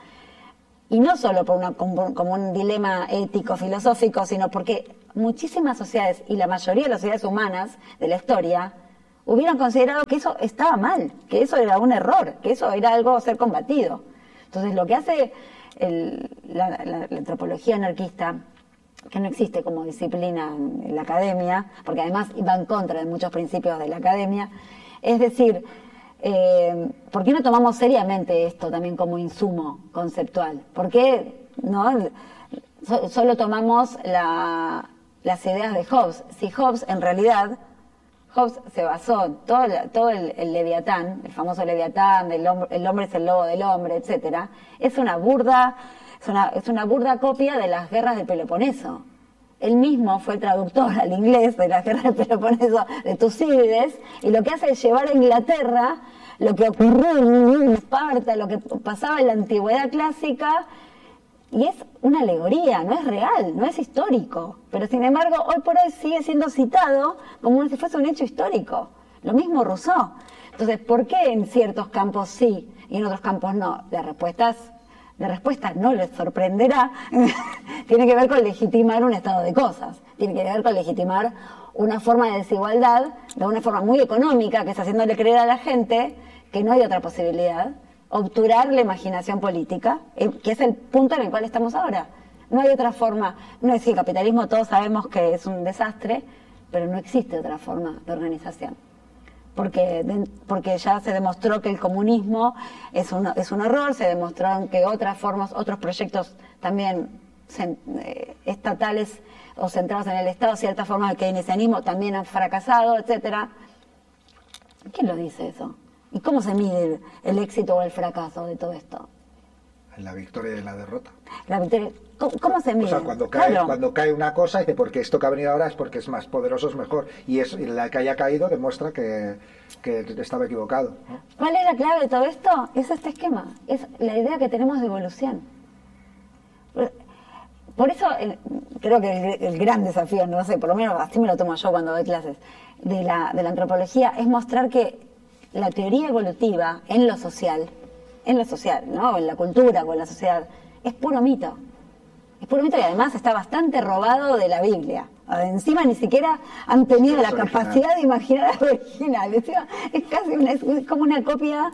Y no solo por una, como, como un dilema ético, filosófico, sino porque muchísimas sociedades, y la mayoría de las sociedades humanas de la historia, hubieran considerado que eso estaba mal, que eso era un error, que eso era algo a ser combatido. Entonces, lo que hace el, la, la, la antropología anarquista, que no existe como disciplina en la academia, porque además va en contra de muchos principios de la academia, es decir, eh, ¿por qué no tomamos seriamente esto también como insumo conceptual? ¿Por qué no so, solo tomamos la, las ideas de Hobbes? Si Hobbes en realidad... Hobbes se basó todo, el, todo el, el Leviatán, el famoso Leviatán, el hombre, el hombre es el lobo del hombre, etcétera, es una burda, es una, es una burda copia de las guerras del Peloponeso. Él mismo fue traductor al inglés de las guerras del Peloponeso de Tucídides, y lo que hace es llevar a Inglaterra lo que ocurrió en Esparta, lo que pasaba en la antigüedad clásica. Y es una alegoría, no es real, no es histórico. Pero sin embargo, hoy por hoy sigue siendo citado como si fuese un hecho histórico. Lo mismo Rousseau. Entonces, ¿por qué en ciertos campos sí y en otros campos no? La respuesta, es, la respuesta no les sorprenderá. Tiene que ver con legitimar un estado de cosas. Tiene que ver con legitimar una forma de desigualdad de una forma muy económica, que está haciéndole creer a la gente que no hay otra posibilidad. Obturar la imaginación política, eh, que es el punto en el cual estamos ahora. No hay otra forma. No es que el capitalismo todos sabemos que es un desastre, pero no existe otra forma de organización. Porque, de, porque ya se demostró que el comunismo es un, es un error, se demostró que otras formas, otros proyectos también se, eh, estatales o centrados en el Estado, ciertas formas del keynesianismo también han fracasado, etcétera. ¿Quién lo dice eso? ¿Y cómo se mide el, el éxito o el fracaso de todo esto? En la victoria y en la derrota. La victoria, ¿cómo, cómo se mide? O sea, cuando cae, claro. cuando cae una cosa, dice, porque esto que ha venido ahora es porque es más poderoso, es mejor. Y es y la que haya caído demuestra que, que estaba equivocado, ¿no? ¿Cuál es la clave de todo esto? Es este esquema. Es la idea que tenemos de evolución. Por eso, eh, creo que el, el gran desafío, no sé, por lo menos así me lo tomo yo cuando doy clases, de la, de la antropología, es mostrar que la teoría evolutiva en lo social, en lo social, ¿no? En la cultura o en la sociedad, es puro mito. Es puro mito y además está bastante robado de la Biblia. Encima ni siquiera han tenido la capacidad de imaginar algo original. Encima es casi una, es como una copia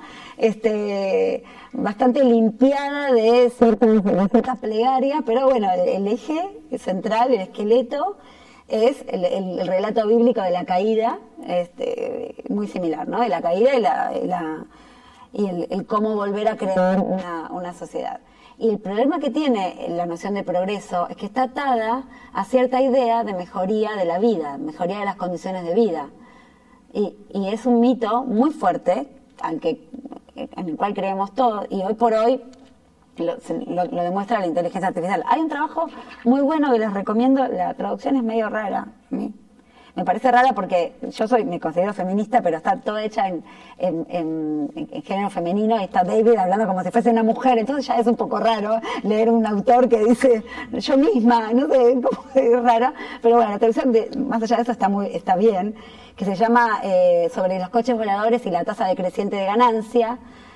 este, bastante limpiada de ciertas, de ciertas plegarias, pero bueno, el, el eje central, el esqueleto, es el, el, el relato bíblico de la caída, este, muy similar, ¿no? De la caída y, la, y, la, y el, el cómo volver a crear una, una sociedad. Y el problema que tiene la noción de progreso es que está atada a cierta idea de mejoría de la vida, mejoría de las condiciones de vida. Y, y es un mito muy fuerte, al que, en el cual creemos todos, y hoy por hoy Lo, lo, lo demuestra la inteligencia artificial. Hay un trabajo muy bueno que les recomiendo, la traducción es medio rara, ¿sí? Me parece rara porque yo soy, me considero feminista, pero está toda hecha en, en, en, en género femenino, y está David hablando como si fuese una mujer, entonces ya es un poco raro leer un autor que dice yo misma, no sé, como es raro, pero bueno, la traducción de, más allá de eso está muy, está bien, que se llama eh, sobre los coches voladores y la tasa decreciente de ganancia,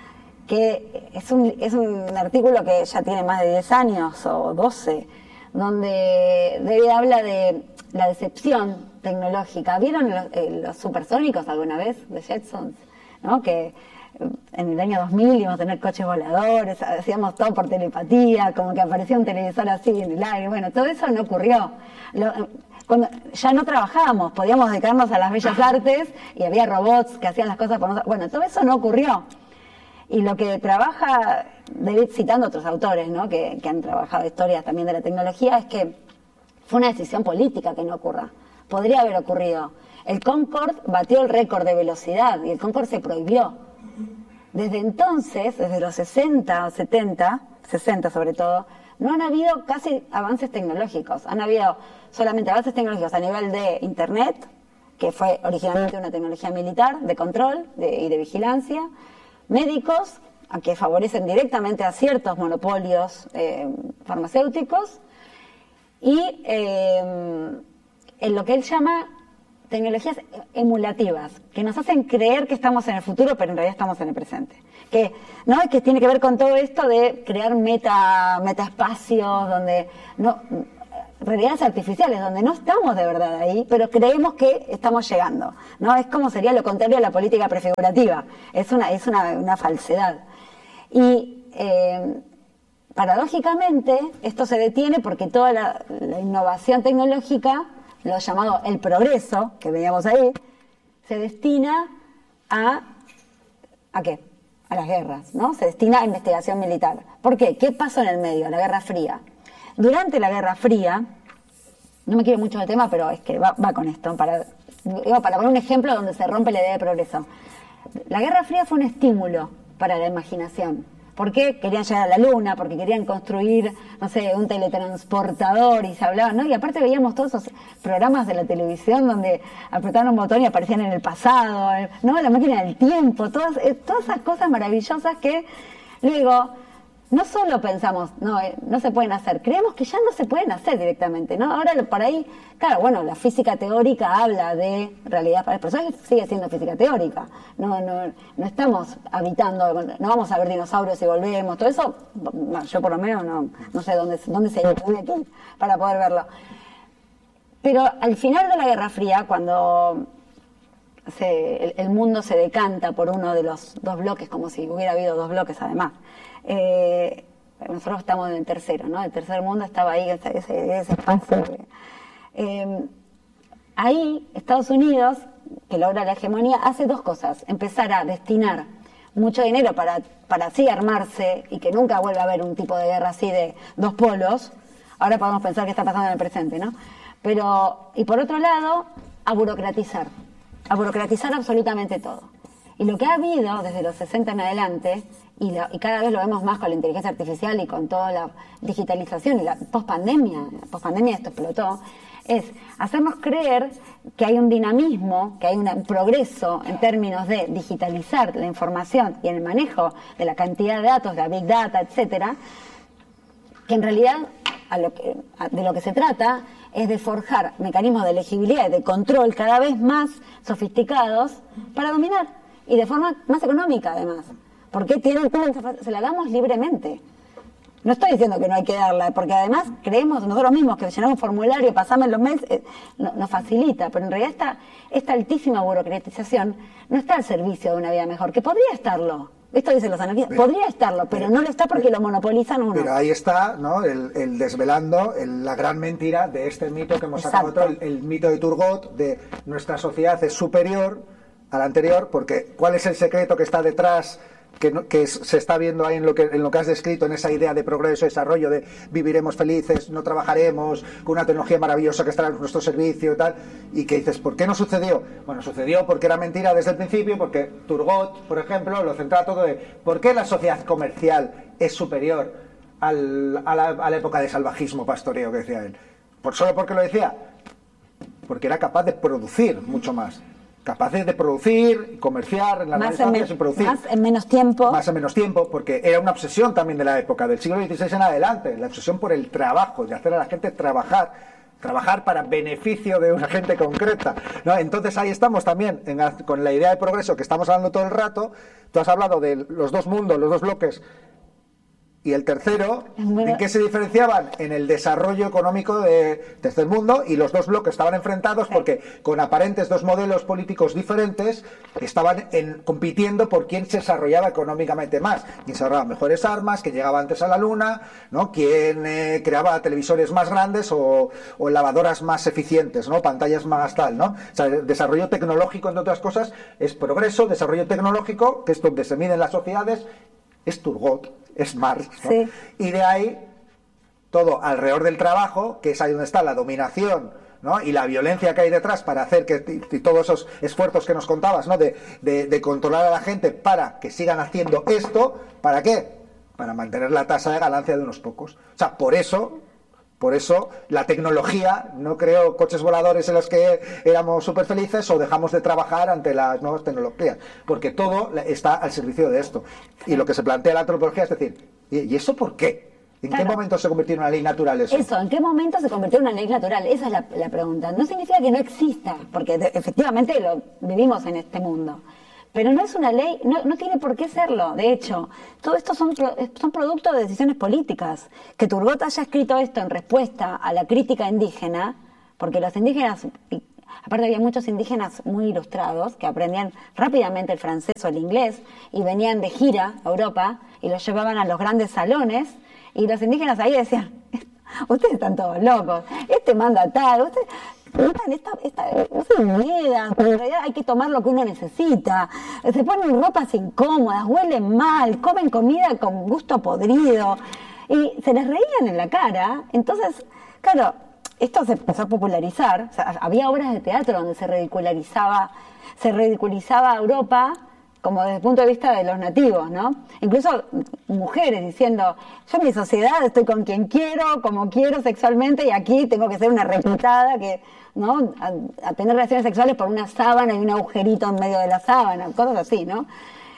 que es un, es un artículo que ya tiene más de diez años o doce, donde David habla de la decepción tecnológica. ¿Vieron los, eh, los supersónicos alguna vez de Jetsons? ¿No? Que en el año dos mil íbamos a tener coches voladores, hacíamos todo por telepatía, como que aparecía un televisor así en el aire. Bueno, todo eso no ocurrió. Lo, cuando ya no trabajábamos, podíamos dedicarnos a las bellas artes y había robots que hacían las cosas por nosotros. Bueno, todo eso no ocurrió. Y lo que trabaja David, citando otros autores, ¿no? que, que han trabajado historias también de la tecnología, es que fue una decisión política que no ocurra. Podría haber ocurrido. El Concorde batió el récord de velocidad y el Concorde se prohibió. Desde entonces, desde los sesenta o setenta, sesenta sobre todo, no han habido casi avances tecnológicos. Han habido solamente avances tecnológicos a nivel de Internet, que fue originalmente una tecnología militar, de control de, y de vigilancia, médicos a que favorecen directamente a ciertos monopolios eh, farmacéuticos y eh, en lo que él llama tecnologías emulativas, que nos hacen creer que estamos en el futuro, pero en realidad estamos en el presente. Que, ¿no? que tiene que ver con todo esto de crear meta, metaespacios, donde no, realidades artificiales, donde no estamos de verdad ahí, pero creemos que estamos llegando, ¿no? Es como sería lo contrario a la política prefigurativa, es una, es una, una falsedad. Y eh, paradójicamente esto se detiene porque toda la, la innovación tecnológica, lo llamado el progreso, que veíamos ahí, se destina a ¿a qué? A las guerras, ¿no? Se destina a investigación militar. ¿Por qué? ¿Qué pasó en el medio? La Guerra Fría. Durante la Guerra Fría, no me quiero mucho del tema, pero es que va, va con esto, para, para poner un ejemplo donde se rompe la idea de progreso. La Guerra Fría fue un estímulo para la imaginación. ¿Por qué? Querían llegar a la Luna, porque querían construir, no sé, un teletransportador y se hablaban, ¿no? Y aparte veíamos todos esos programas de la televisión donde apretaban un botón y aparecían en el pasado, ¿no? La máquina del tiempo, todas, todas esas cosas maravillosas que luego no solo pensamos, no, eh, no se pueden hacer, creemos que ya no se pueden hacer directamente, ¿no? Ahora por ahí, claro, bueno, la física teórica habla de realidad para las personas, sigue siendo física teórica, no, no, no estamos habitando, no vamos a ver dinosaurios y volvemos, todo eso, no, yo por lo menos no, no sé dónde, dónde se tiene aquí para poder verlo. Pero al final de la Guerra Fría, cuando se, el, el mundo se decanta por uno de los dos bloques, como si hubiera habido dos bloques además, Eh, nosotros estamos en el tercero, ¿no? El tercer mundo estaba ahí, ese, ese, ese espacio. Eh, ahí, Estados Unidos, que logra la hegemonía, hace dos cosas. Empezar a destinar mucho dinero para, para así armarse y que nunca vuelva a haber un tipo de guerra así de dos polos. Ahora podemos pensar qué está pasando en el presente, ¿no? Pero, y por otro lado, a burocratizar. A burocratizar absolutamente todo. Y lo que ha habido desde los sesenta en adelante, y, la, y cada vez lo vemos más con la inteligencia artificial y con toda la digitalización y la pospandemia, la pospandemia esto explotó, es hacernos creer que hay un dinamismo, que hay un progreso en términos de digitalizar la información y el manejo de la cantidad de datos, de la Big Data, etcétera, que en realidad a lo que, a, de lo que se trata es de forjar mecanismos de legibilidad y de control cada vez más sofisticados para dominar. Y de forma más económica, además. Porque tienen, se la damos libremente. No estoy diciendo que no hay que darla, porque además creemos nosotros mismos que llenamos un formulario, pasamos los meses, eh, no, nos facilita. Pero en realidad esta, esta altísima burocratización no está al servicio de una vida mejor, que podría estarlo. Esto dicen los anarquistas, podría estarlo, pero no lo está porque lo monopolizan uno. Pero ahí está, ¿no? el, el desvelando el, la gran mentira de este mito que hemos Exacto. sacado, el, el mito de Turgot, de nuestra sociedad es superior al anterior, porque ¿cuál es el secreto que está detrás, que, no, que se está viendo ahí en lo que en lo que has descrito, en esa idea de progreso, desarrollo, de viviremos felices, no trabajaremos, con una tecnología maravillosa que estará a nuestro servicio y tal, y que dices, ¿por qué no sucedió? Bueno, sucedió porque era mentira desde el principio, porque Turgot, por ejemplo, lo centraba todo de ¿por qué la sociedad comercial es superior al, a, la, a la época de salvajismo pastoreo que decía él? ¿Por solo porque lo decía? Porque era capaz de producir mucho más. Capaces de producir y comerciar en las más grandes en, fábricas y producir más en menos tiempo. Más en menos tiempo, porque era una obsesión también de la época, del siglo dieciséis en adelante, la obsesión por el trabajo, de hacer a la gente trabajar, trabajar para beneficio de una gente concreta, ¿no? Entonces ahí estamos también en, con la idea de progreso que estamos hablando todo el rato. Tú has hablado de los dos mundos, los dos bloques. Y el tercero, ¿en qué se diferenciaban? En el desarrollo económico de tercer mundo, y los dos bloques estaban enfrentados porque con aparentes dos modelos políticos diferentes estaban en, compitiendo por quién se desarrollaba económicamente más, quién desarrollaba mejores armas, quién llegaba antes a la luna, ¿no? Quién eh, creaba televisores más grandes o, o lavadoras más eficientes, ¿no? Pantallas más tal, ¿no? O sea, el desarrollo tecnológico, entre otras cosas, es progreso, desarrollo tecnológico, que es donde se miden las sociedades, es Turgot, es Marx, ¿no? Sí. Y de ahí todo alrededor del trabajo, que es ahí donde está la dominación, ¿no? Y la violencia que hay detrás para hacer que y todos esos esfuerzos que nos contabas, ¿no? de, de, de controlar a la gente para que sigan haciendo esto, ¿para qué? Para mantener la tasa de ganancia de unos pocos. O sea, por eso Por eso la tecnología no creó coches voladores en los que éramos súper felices o dejamos de trabajar ante las nuevas tecnologías, porque todo está al servicio de esto. Y lo que se plantea la antropología es decir, ¿y eso por qué? ¿En claro. qué momento se convirtió en una ley natural eso? Eso, ¿en qué momento se convirtió en una ley natural? Esa es la, la pregunta. No significa que no exista, porque de, efectivamente lo vivimos en este mundo. Pero no es una ley, no, no tiene por qué serlo. De hecho, todo esto son, son producto de decisiones políticas. Que Turgot haya escrito esto en respuesta a la crítica indígena, porque los indígenas, aparte había muchos indígenas muy ilustrados, que aprendían rápidamente el francés o el inglés, y venían de gira a Europa, y los llevaban a los grandes salones, y los indígenas ahí decían, ustedes están todos locos, este manda tal, ustedes... Esta, esta, no se moneda, pero en realidad hay que tomar lo que uno necesita. Se ponen ropas incómodas, huelen mal, comen comida con gusto podrido y se les reían en la cara. Entonces, claro, esto se empezó a popularizar. O sea, había obras de teatro donde se ridiculizaba, se ridiculizaba a Europa como desde el punto de vista de los nativos, ¿no? Incluso mujeres diciendo, yo en mi sociedad estoy con quien quiero, como quiero sexualmente, y aquí tengo que ser una reclutada que, ¿no? A, a tener relaciones sexuales por una sábana y un agujerito en medio de la sábana, cosas así, ¿no?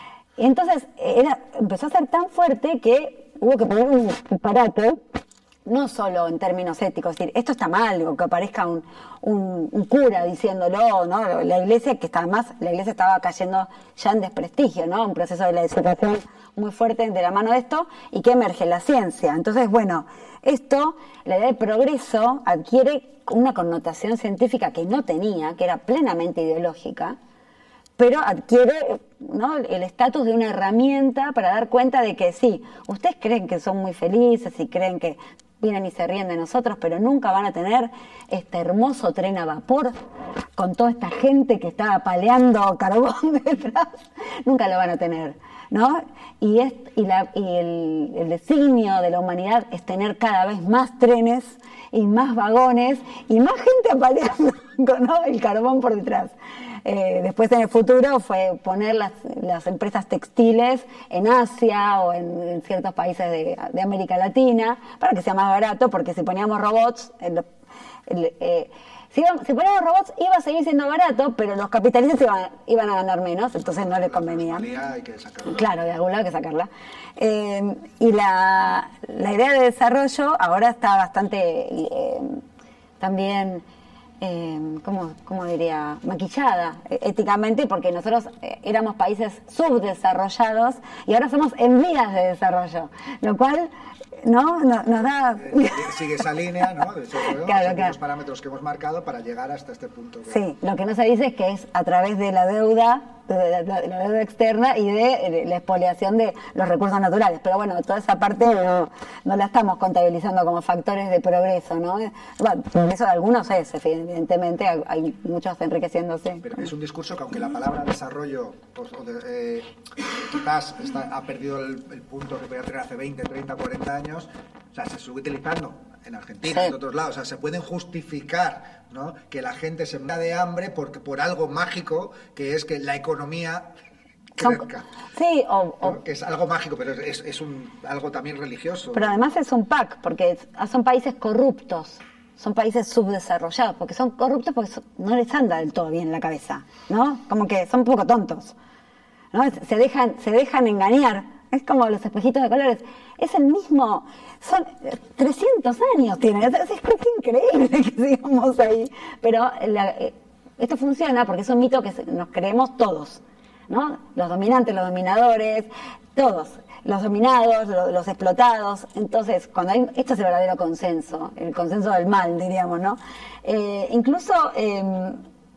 Y entonces era, empezó a ser tan fuerte que hubo que poner un aparato, no solo en términos éticos, es decir, esto está mal, o que aparezca un, un, un cura diciéndolo, ¿no? La iglesia, que está además, la iglesia estaba cayendo ya en desprestigio, ¿no? Un proceso de la edificación muy fuerte de la mano de esto, y que emerge la ciencia. Entonces, bueno, esto, la idea de progreso, adquiere una connotación científica que no tenía, que era plenamente ideológica, pero adquiere, ¿no? El estatus de una herramienta para dar cuenta de que sí, ustedes creen que son muy felices y creen que vienen y se ríen de nosotros, pero nunca van a tener este hermoso tren a vapor con toda esta gente que está apaleando carbón detrás, nunca lo van a tener, ¿no? Y, es, y, la, y el, el designio de la humanidad es tener cada vez más trenes y más vagones y más gente apaleando, ¿no? El carbón por detrás. Eh, después en el futuro fue poner las, las empresas textiles en Asia o en, en ciertos países de, de América Latina para que sea más barato, porque si poníamos robots, el, el, eh, si, iba, si poníamos robots iba a seguir siendo barato, pero los capitalistas iban, iban a ganar menos, entonces no les convenía. Hay que sacarla. Claro, de algún lado hay que sacarla. Eh, y la, la idea de desarrollo ahora está bastante eh, también... Eh, ¿cómo, ¿cómo diría? Maquillada eh, éticamente, porque nosotros eh, éramos países subdesarrollados y ahora somos en vías de desarrollo, lo cual no, no nos da... Eh, sigue esa línea, ¿no? De hecho, ¿no? Claro, claro. Los parámetros que hemos marcado para llegar hasta este punto. Que... Sí, lo que no se dice es que es a través de la deuda, de la, de la deuda externa y de, de la expoliación de los recursos naturales. Pero bueno, toda esa parte no, no la estamos contabilizando como factores de progreso, ¿no? Bueno, progreso de algunos es, evidentemente, hay muchos enriqueciéndose. Pero es un discurso que, aunque la palabra desarrollo pues, eh, quizás está, ha perdido el, el punto que podía tener hace veinte, treinta, cuarenta años, o sea, se sigue utilizando en Argentina, sí. En otros lados, o sea, se pueden justificar, ¿no? Que la gente se muera de hambre porque por algo mágico que es que la economía crezca. Sí, o, o ¿no? Que es algo mágico, pero es, es un, algo también religioso. Pero además es un pack, porque son países corruptos, son países subdesarrollados, porque son corruptos porque son, no les anda del todo bien la cabeza, ¿no? Como que son un poco tontos, ¿no? Se dejan, se dejan engañar. Es como los espejitos de colores. Es el mismo... Son trescientos años tienen. Es, es, es increíble que sigamos ahí. Pero la, esto funciona porque es un mito que nos creemos todos, ¿no? Los dominantes, los dominadores, todos. Los dominados, los, los explotados. Entonces, cuando hay... Esto es el verdadero consenso. El consenso del mal, diríamos, ¿no? Eh, incluso... Eh,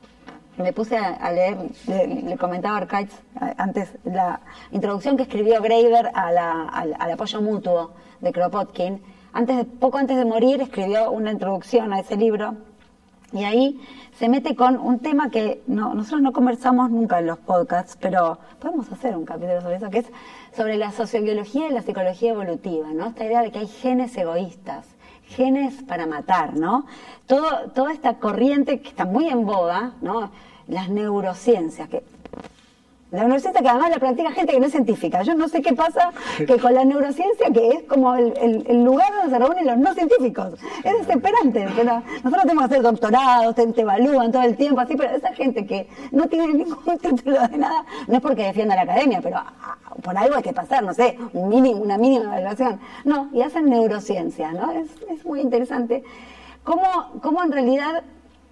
me puse a, a leer, le, le comentaba a Arcaiz antes, la introducción que escribió Graeber a la, al, al apoyo mutuo de Kropotkin. Antes de, poco antes de morir escribió una introducción a ese libro y ahí se mete con un tema que no, nosotros no conversamos nunca en los podcasts, pero podemos hacer un capítulo sobre eso, que es sobre la sociobiología y la psicología evolutiva, ¿no? Esta idea de que hay genes egoístas, genes para matar, ¿no? Todo, toda esta corriente que está muy en boga, ¿no? Las neurociencias, que La neurociencia que además la practica gente que no es científica. Yo no sé qué pasa que con la neurociencia, que es como el, el, el lugar donde se reúnen los no científicos. Es desesperante. Pero nosotros tenemos que hacer doctorados, te, te evalúan todo el tiempo, así, pero esa gente que no tiene ningún título de nada, no es porque defienda la academia, pero ah, por algo hay que pasar, no sé, un mínimo, una mínima evaluación. No, y hacen neurociencia, ¿no? Es, es muy interesante. ¿Cómo, cómo en realidad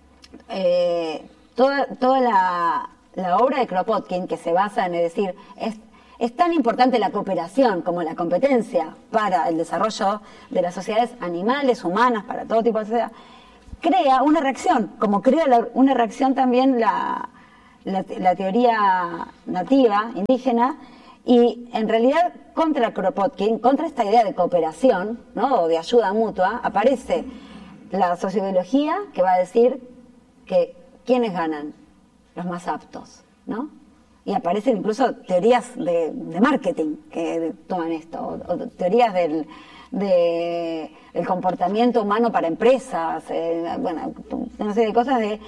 eh, toda, toda la... La obra de Kropotkin, que se basa en, es decir, es, es tan importante la cooperación como la competencia para el desarrollo de las sociedades animales, humanas, para todo tipo de sociedad, crea una reacción, como crea la, una reacción también la, la, la teoría nativa, indígena, y en realidad contra Kropotkin, contra esta idea de cooperación, ¿no?, o de ayuda mutua, aparece la sociobiología que va a decir que ¿quiénes ganan? Los más aptos, ¿no? Y aparecen incluso teorías de, de marketing que toman esto, o, o teorías del, de, del comportamiento humano para empresas, eh, bueno, una serie de cosas de,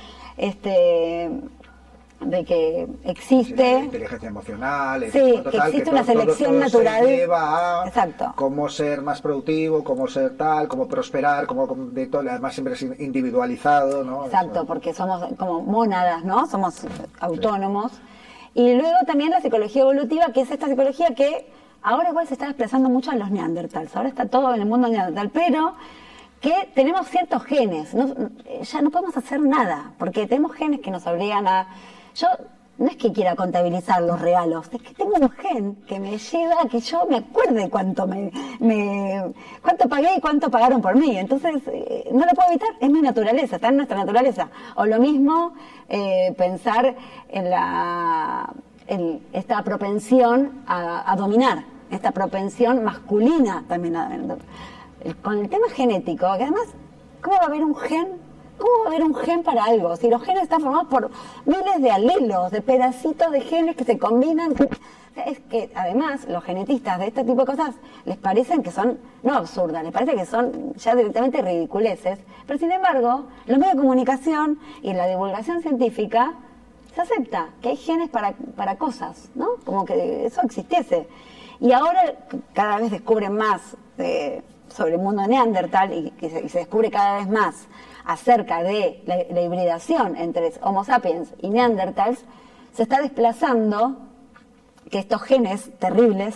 este, de que existe... Sí, inteligencia emocional, sí, total, que existe que una todo, selección todo, todo natural. Se lleva a exacto. Cómo ser más productivo, cómo ser tal, cómo prosperar, cómo de todo, además siempre es individualizado, ¿no? Exacto, eso. Porque somos como mónadas, ¿no? Somos autónomos. Sí. Y luego también la psicología evolutiva, que es esta psicología que ahora igual se está desplazando mucho en los neandertals, ahora está todo en el mundo neandertal, pero que tenemos ciertos genes, no, ya no podemos hacer nada, porque tenemos genes que nos obligan a... Yo no es que quiera contabilizar los regalos, es que tengo un gen que me lleva a que yo me acuerde cuánto me, me cuánto pagué y cuánto pagaron por mí. Entonces, eh, no lo puedo evitar, es mi naturaleza, está en nuestra naturaleza. O lo mismo, eh, pensar en la en esta propensión a, a dominar, esta propensión masculina también. A, con el tema genético, que además, ¿cómo va a haber un gen? ¿Cómo va a haber un gen para algo? Si los genes están formados por miles de alelos, de pedacitos de genes que se combinan. Es que además los genetistas de este tipo de cosas les parecen que son, no absurdas, les parece que son ya directamente ridiculeces. Pero sin embargo, los medios de comunicación y la divulgación científica se acepta que hay genes para, para cosas, ¿no? Como que eso existiese. Y ahora cada vez descubren más eh, sobre el mundo neandertal y, y, se, y se descubre cada vez más acerca de la, la hibridación entre Homo sapiens y neandertals, se está desplazando que estos genes terribles,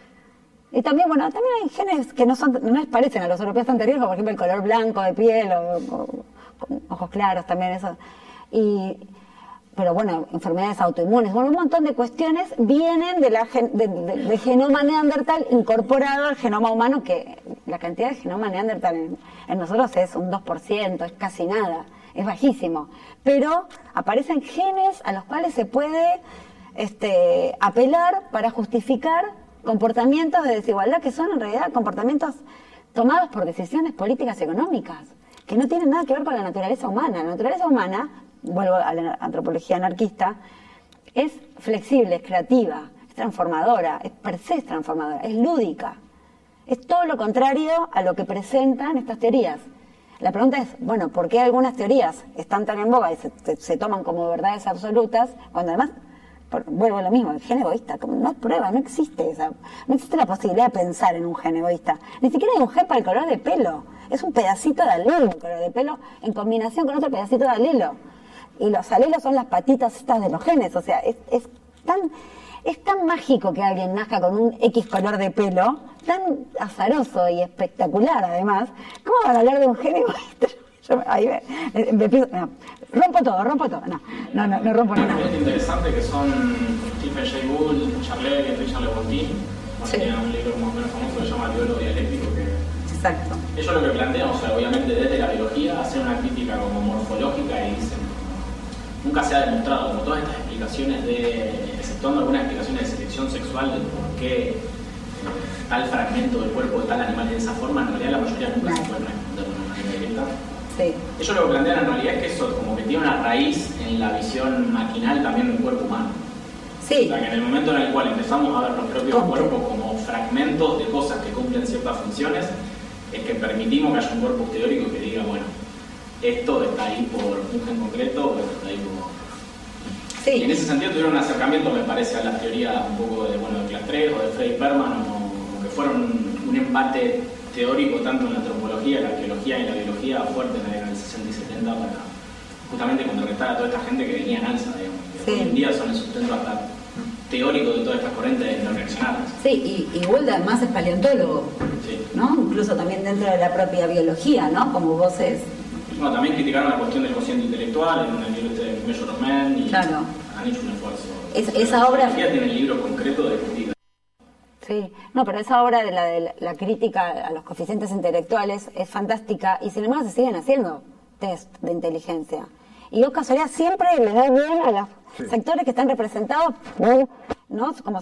y también, bueno, también hay genes que no son, no les parecen a los europeos anteriores, como por ejemplo el color blanco de piel, o, o con ojos claros también, eso, y... pero bueno, enfermedades autoinmunes, bueno, un montón de cuestiones vienen de la gen, de, de, de genoma neandertal incorporado al genoma humano, que la cantidad de genoma neandertal en, en nosotros es un dos por ciento, es casi nada, es bajísimo, pero aparecen genes a los cuales se puede este, apelar para justificar comportamientos de desigualdad que son en realidad comportamientos tomados por decisiones políticas y económicas, que no tienen nada que ver con la naturaleza humana. La naturaleza humana, vuelvo a la antropología anarquista, es flexible, es creativa, es transformadora, es per se es transformadora, es lúdica. Es todo lo contrario a lo que presentan estas teorías. La pregunta es, bueno, ¿por qué algunas teorías están tan en boga y se, se, se toman como verdades absolutas, cuando además, por, vuelvo a lo mismo, el gen egoísta, como no hay prueba, no existe esa, no existe la posibilidad de pensar en un gen egoísta. Ni siquiera hay un gen para el color de pelo. Es un pedacito de alelo, el color de pelo, en combinación con otro pedacito de alelo. Y los alelos son las patitas estas de los genes, o sea, es, es tan es tan mágico que alguien nazca con un X color de pelo, tan azaroso y espectacular además. ¿Cómo van a hablar de un gen egoísta? Yo, ahí me, me, me pido, no, rompo todo, rompo todo, no, no, no, no rompo nada. Es interesante que son Stephen Jay Gould, Charles y Richard Lewontin, sí. Tienen un libro más o menos famoso que se llama Teólogo Dialéctico, que exacto. Ellos lo que plantean, o sea, obviamente desde la biología, hacen una crítica como morfológica y dicen, nunca se ha demostrado, como todas estas explicaciones de, exceptuando algunas explicaciones de selección sexual del por qué eh, tal fragmento del cuerpo de tal animal es de esa forma, en realidad la mayoría nunca no. se puede responder de una manera directa. Sí. Ellos lo que plantean en realidad es que eso como que tiene una raíz en la visión maquinal también del cuerpo humano. Sí. O sea, que en el momento en el cual empezamos a ver los propios ¿Cómo? cuerpos como fragmentos de cosas que cumplen ciertas funciones, es que permitimos que haya un cuerpo teórico que diga, bueno, esto está ahí por un gen concreto o esto está ahí por... Sí. Y en ese sentido tuvieron un acercamiento, me parece, a las teorías un poco de, bueno, de Clastres o de Freddy Perman, o, o que fueron un empate teórico tanto en la antropología, la arqueología y la biología fuerte en la década del sesenta y setenta para justamente contrarrestar a toda esta gente que venía en alza, digamos, que Sí. hoy en día son el sustento hasta teórico de todas estas corrientes no reaccionarias. Sí, y, y Gould además es paleontólogo, Sí. ¿no? Incluso también dentro de la propia biología, ¿no? Como vos es. Bueno, también criticaron la cuestión del cociente intelectual en el libro este de Measure of Man y Claro. han hecho un esfuerzo. Es- esa obra- Ya tiene el libro concreto de crítica. Sí, no, pero esa obra de la de la, la crítica a los coeficientes intelectuales es fantástica y sin embargo se siguen haciendo test de inteligencia. Y yo casualidad siempre le da bien a los Sí. sectores que están representados por, ¿no? Como